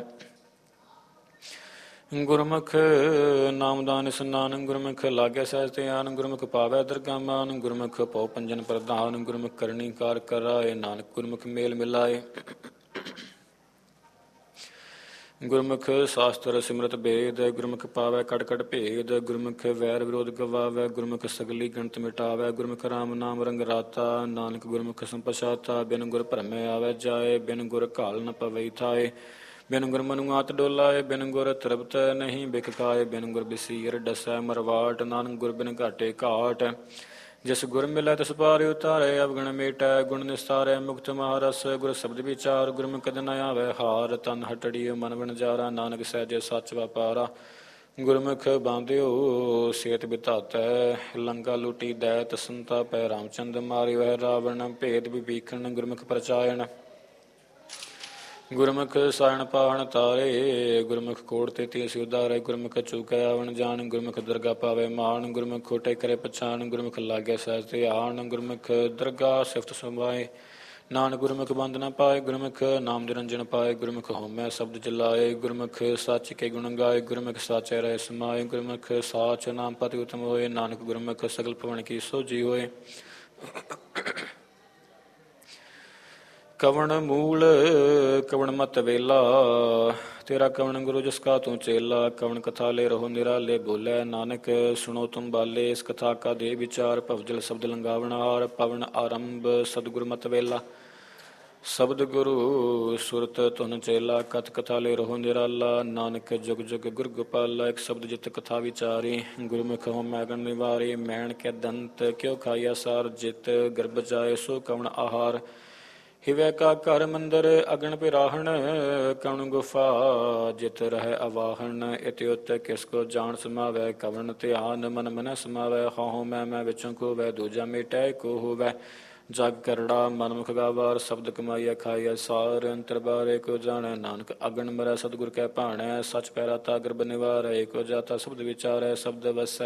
ਗੁਰਮੁਖ ਨਾਮਦਾਨ ਇਸਨਾਨ, ਗੁਰਮੁਖ ਲਾਗੈ ਸਹਿਜ ਧਿਆਨ, ਗੁਰਮੁਖ ਪਾਵੈ ਦਰਗਾਹ ਮਾਨ, ਗੁਰਮੁਖ ਭਉ ਪੰਜਨ ਪ੍ਰਧਾਨ, ਗੁਰਮੁਖ ਕਰਨੀ ਕਾਰ ਕਰਾਏ, ਨਾਨਕ ਗੁਰਮੁਖ ਮੇਲ ਮਿਲਾਏ। ਗੁਰਮੁਖ ਸ਼ਾਸਤਰ ਸਿਮਰਤ ਬੇਦ, ਗੁਰਮੁਖ ਪਾਵੈ ਕਟ ਕਟ ਭੇਦ, ਗੁਰਮੁਖ ਵੈਰ ਵਿਰੋਧ ਗਵਾਵੈ, ਗੁਰਮੁਖ ਸਗਲੀ ਗਣਤ ਮਿਟਾਵੈ, ਗੁਰਮੁਖ ਰਾਮ ਨਾਮ ਰੰਗ ਰਾਤਾ, ਨਾਨਕ ਗੁਰਮੁਖ ਸੰਪਛਾਤਾ, ਬਿਨ ਗੁਰ ਭਰਮੈ ਆਵੈ ਜਾਏ, ਬਿਨ ਗੁਰ ਘਾਲ ਨ ਪਵਈ ਥਾਏ, ਬਿਨ ਗੁਰ ਮਨੁਆਤ ਡੋਲਾਏ, ਬਿਨ ਗੁਰ ਤ੍ਰਿਪਤ ਨਹੀਂ ਬਿਖ ਖਾਏ, ਬਿਨ ਗੁਰ ਬਸੀਰ ਡਸੈ ਮਰਵਾਟ, ਨਾਨਕ ਗੁਰ ਬਿਨ ਘਾਟੇ ਘਾਟ। ਜਿਸ ਗੁਰ ਮਿਲੈ ਤਿਸ ਪਾਰ ਉਤਾਰੇ, ਅਵਗੁਣ ਮੇਟੈ ਗੁਣ ਨਿਸਤਾਰੈ, ਮੁਕਤ ਮਹਾਰਸ ਗੁਰ ਸ਼ਬਦ ਵਿਚਾਰ, ਗੁਰਮੁਖ ਕਦ ਨ ਆਵੈ ਹਾਰ, ਤਨ ਹਟੜੀ ਮਨ ਵਣਜਾਰਾ, ਨਾਨਕ ਸਹਿਜੇ ਸੱਚ ਵਪਾਰਾ। ਗੁਰਮੁਖ ਬਾਂਧਿਓ ਸੇਤ ਬਿਧਾਤੈ, ਲੰਕਾ ਲੁਟੀ ਦੈਤ ਸੰਤਾਪੈ, ਰਾਮਚੰਦ ਮਾਰਿ ਵਹਿ ਰਾਵਣ, ਭੇਦ ਵਿਭੀਖਣ ਗੁਰਮੁਖ ਪ੍ਰਚਾਇਣ। ਗੁਰਮੁਖ ਸਾਇਣ ਪਾਵਣ ਤਾਰੇ, ਗੁਰਮੁਖ ਕੋੜ ਤੇ ਤੀਸ ਉਦਾਰੇ, ਗੁਰਮੁਖ ਚੂਕੈ ਆਵਣ ਜਾਣ, ਗੁਰਮੁਖ ਦਰਗਾ ਪਾਵੇ ਮਾਣ, ਗੁਰਮੁਖ ਖੋਟੇ ਕਰੇ ਪਛਾਣ, ਗੁਰਮੁਖ ਲਾਗੇ ਸਹਿਜ ਧਿਆਨ, ਗੁਰਮੁਖ ਦਰਗਾ ਸਿਫਤ ਸਮਾਏ, ਨਾਨਕ ਗੁਰਮੁਖ ਬੰਦ ਨ ਪਾਏ, ਗੁਰਮੁਖ ਨਾਮ ਨਿਰੰਜਨ ਪਾਏ, ਗੁਰਮੁਖ ਹਉਮੈ ਸ਼ਬਦ ਜਲਾਏ, ਗੁਰਮੁਖ ਸੱਚ ਕੇ ਗੁਣ ਗਾਏ, ਗੁਰਮੁਖ ਸਾਚੈ ਰਹਿ ਸਮਾਏ, ਗੁਰਮੁਖ ਸਾਚ ਨਾਮ ਪਤਿ ਉਤਮ ਹੋਏ, ਨਾਨਕ ਗੁਰਮੁਖ ਸਗਲ ਭਵਨ ਕੀ ਸੋਝੀ ਹੋਏ। ਕਵਣ ਮੂਲ ਕਵਣ ਮਤ ਵੇਲਾ, ਤੇਰਾ ਕਵਣ ਗੁਰੂ ਜਿਸ ਕਾ ਤੂੰ ਚੇਲਾ, ਕਵਣ ਕਥਾ ਲੈ ਰਹੋ ਨਿਰਾਲੇ ਬੋਲੇ, ਨਾਨਕ ਸੁਣੋ ਤੁਮ ਬਾਲੇ, ਇਸ ਕਥਾ ਕਾ ਦੇ ਵਿਚਾਰ, ਭਵਜਲ ਸ਼ਬਦ ਲੰਗਾਵਣ ਹਾਰ, ਪਵਨ ਆਰੰਭ ਸਤਿਗੁਰ ਮਤ ਵੇਲਾ, ਸ਼ਬਦ ਗੁਰੂ ਸੁਰਤ ਤੁਨ ਚੇਲਾ, ਕਥ ਕਥਾ ਲੈ ਰਹੋ ਨਿਰਾਲਾ, ਨਾਨਕ ਜੁਗ ਜੁਗ ਗੁਰ ਗੋਪਾਲਾ, ਇੱਕ ਸ਼ਬਦ ਜਿਤ ਕਥਾ ਵਿਚਾਰੀ, ਗੁਰਮੁਖ ਹਉਮੈ ਗਣ ਨਿਵਾਰੀ, ਮੈਣ ਕੇ ਦੰਤ ਕਿਉ ਖਾਈਆ ਸਾਰ, ਜਿਤ ਗਰਭ ਜਾਏ ਸੋ ਕਵਣ ਆਹਾਰ, ਹਿਵੈ ਕਾ ਘਰ ਮੰਦਰ ਅਗਣ ਪਿਰਾਹਣ, ਕਵਣ ਗੁਫਾ ਜਿਤ ਰਹਿ ਅਵਾਹਣ, ਇਤ ਉਤ ਕਿਸ ਕੋ ਜਾਣ ਸਮਾਵੈ, ਕਵਣ ਧਿਆਨ ਮਨ ਮਨ ਸਮਾਵੈ, ਹਉ ਮੈਂ ਮੈਂ ਵਿਚੋਂ ਕੋਵੈ, ਦੂਜਾ ਮੇਟੈ ਕੋ ਹੋਵੈ, ਜਗ ਕਰੜਾ ਮਨਮੁਖ ਗਾਵਾਰ, ਸ਼ਬਦ ਕਮਾਈਆ ਖਾਈਆ ਸਾਰ, ਅੰਤਰ ਬਾਰੇ ਕੋ ਜਾਣੈ, ਨਾਨਕ ਅਗਣ ਮਰੈ ਸਤਿਗੁਰ ਕੈ ਭਾਣੈ, ਸਚ ਪੈਰਾ ਤਾ ਗਰਭ ਨਿਵਾਰੈ, ਏਕੋ ਜਾਤਾ ਸ਼ਬਦ ਵਿਚਾਰੈ, ਸ਼ਬਦ ਵਸੈ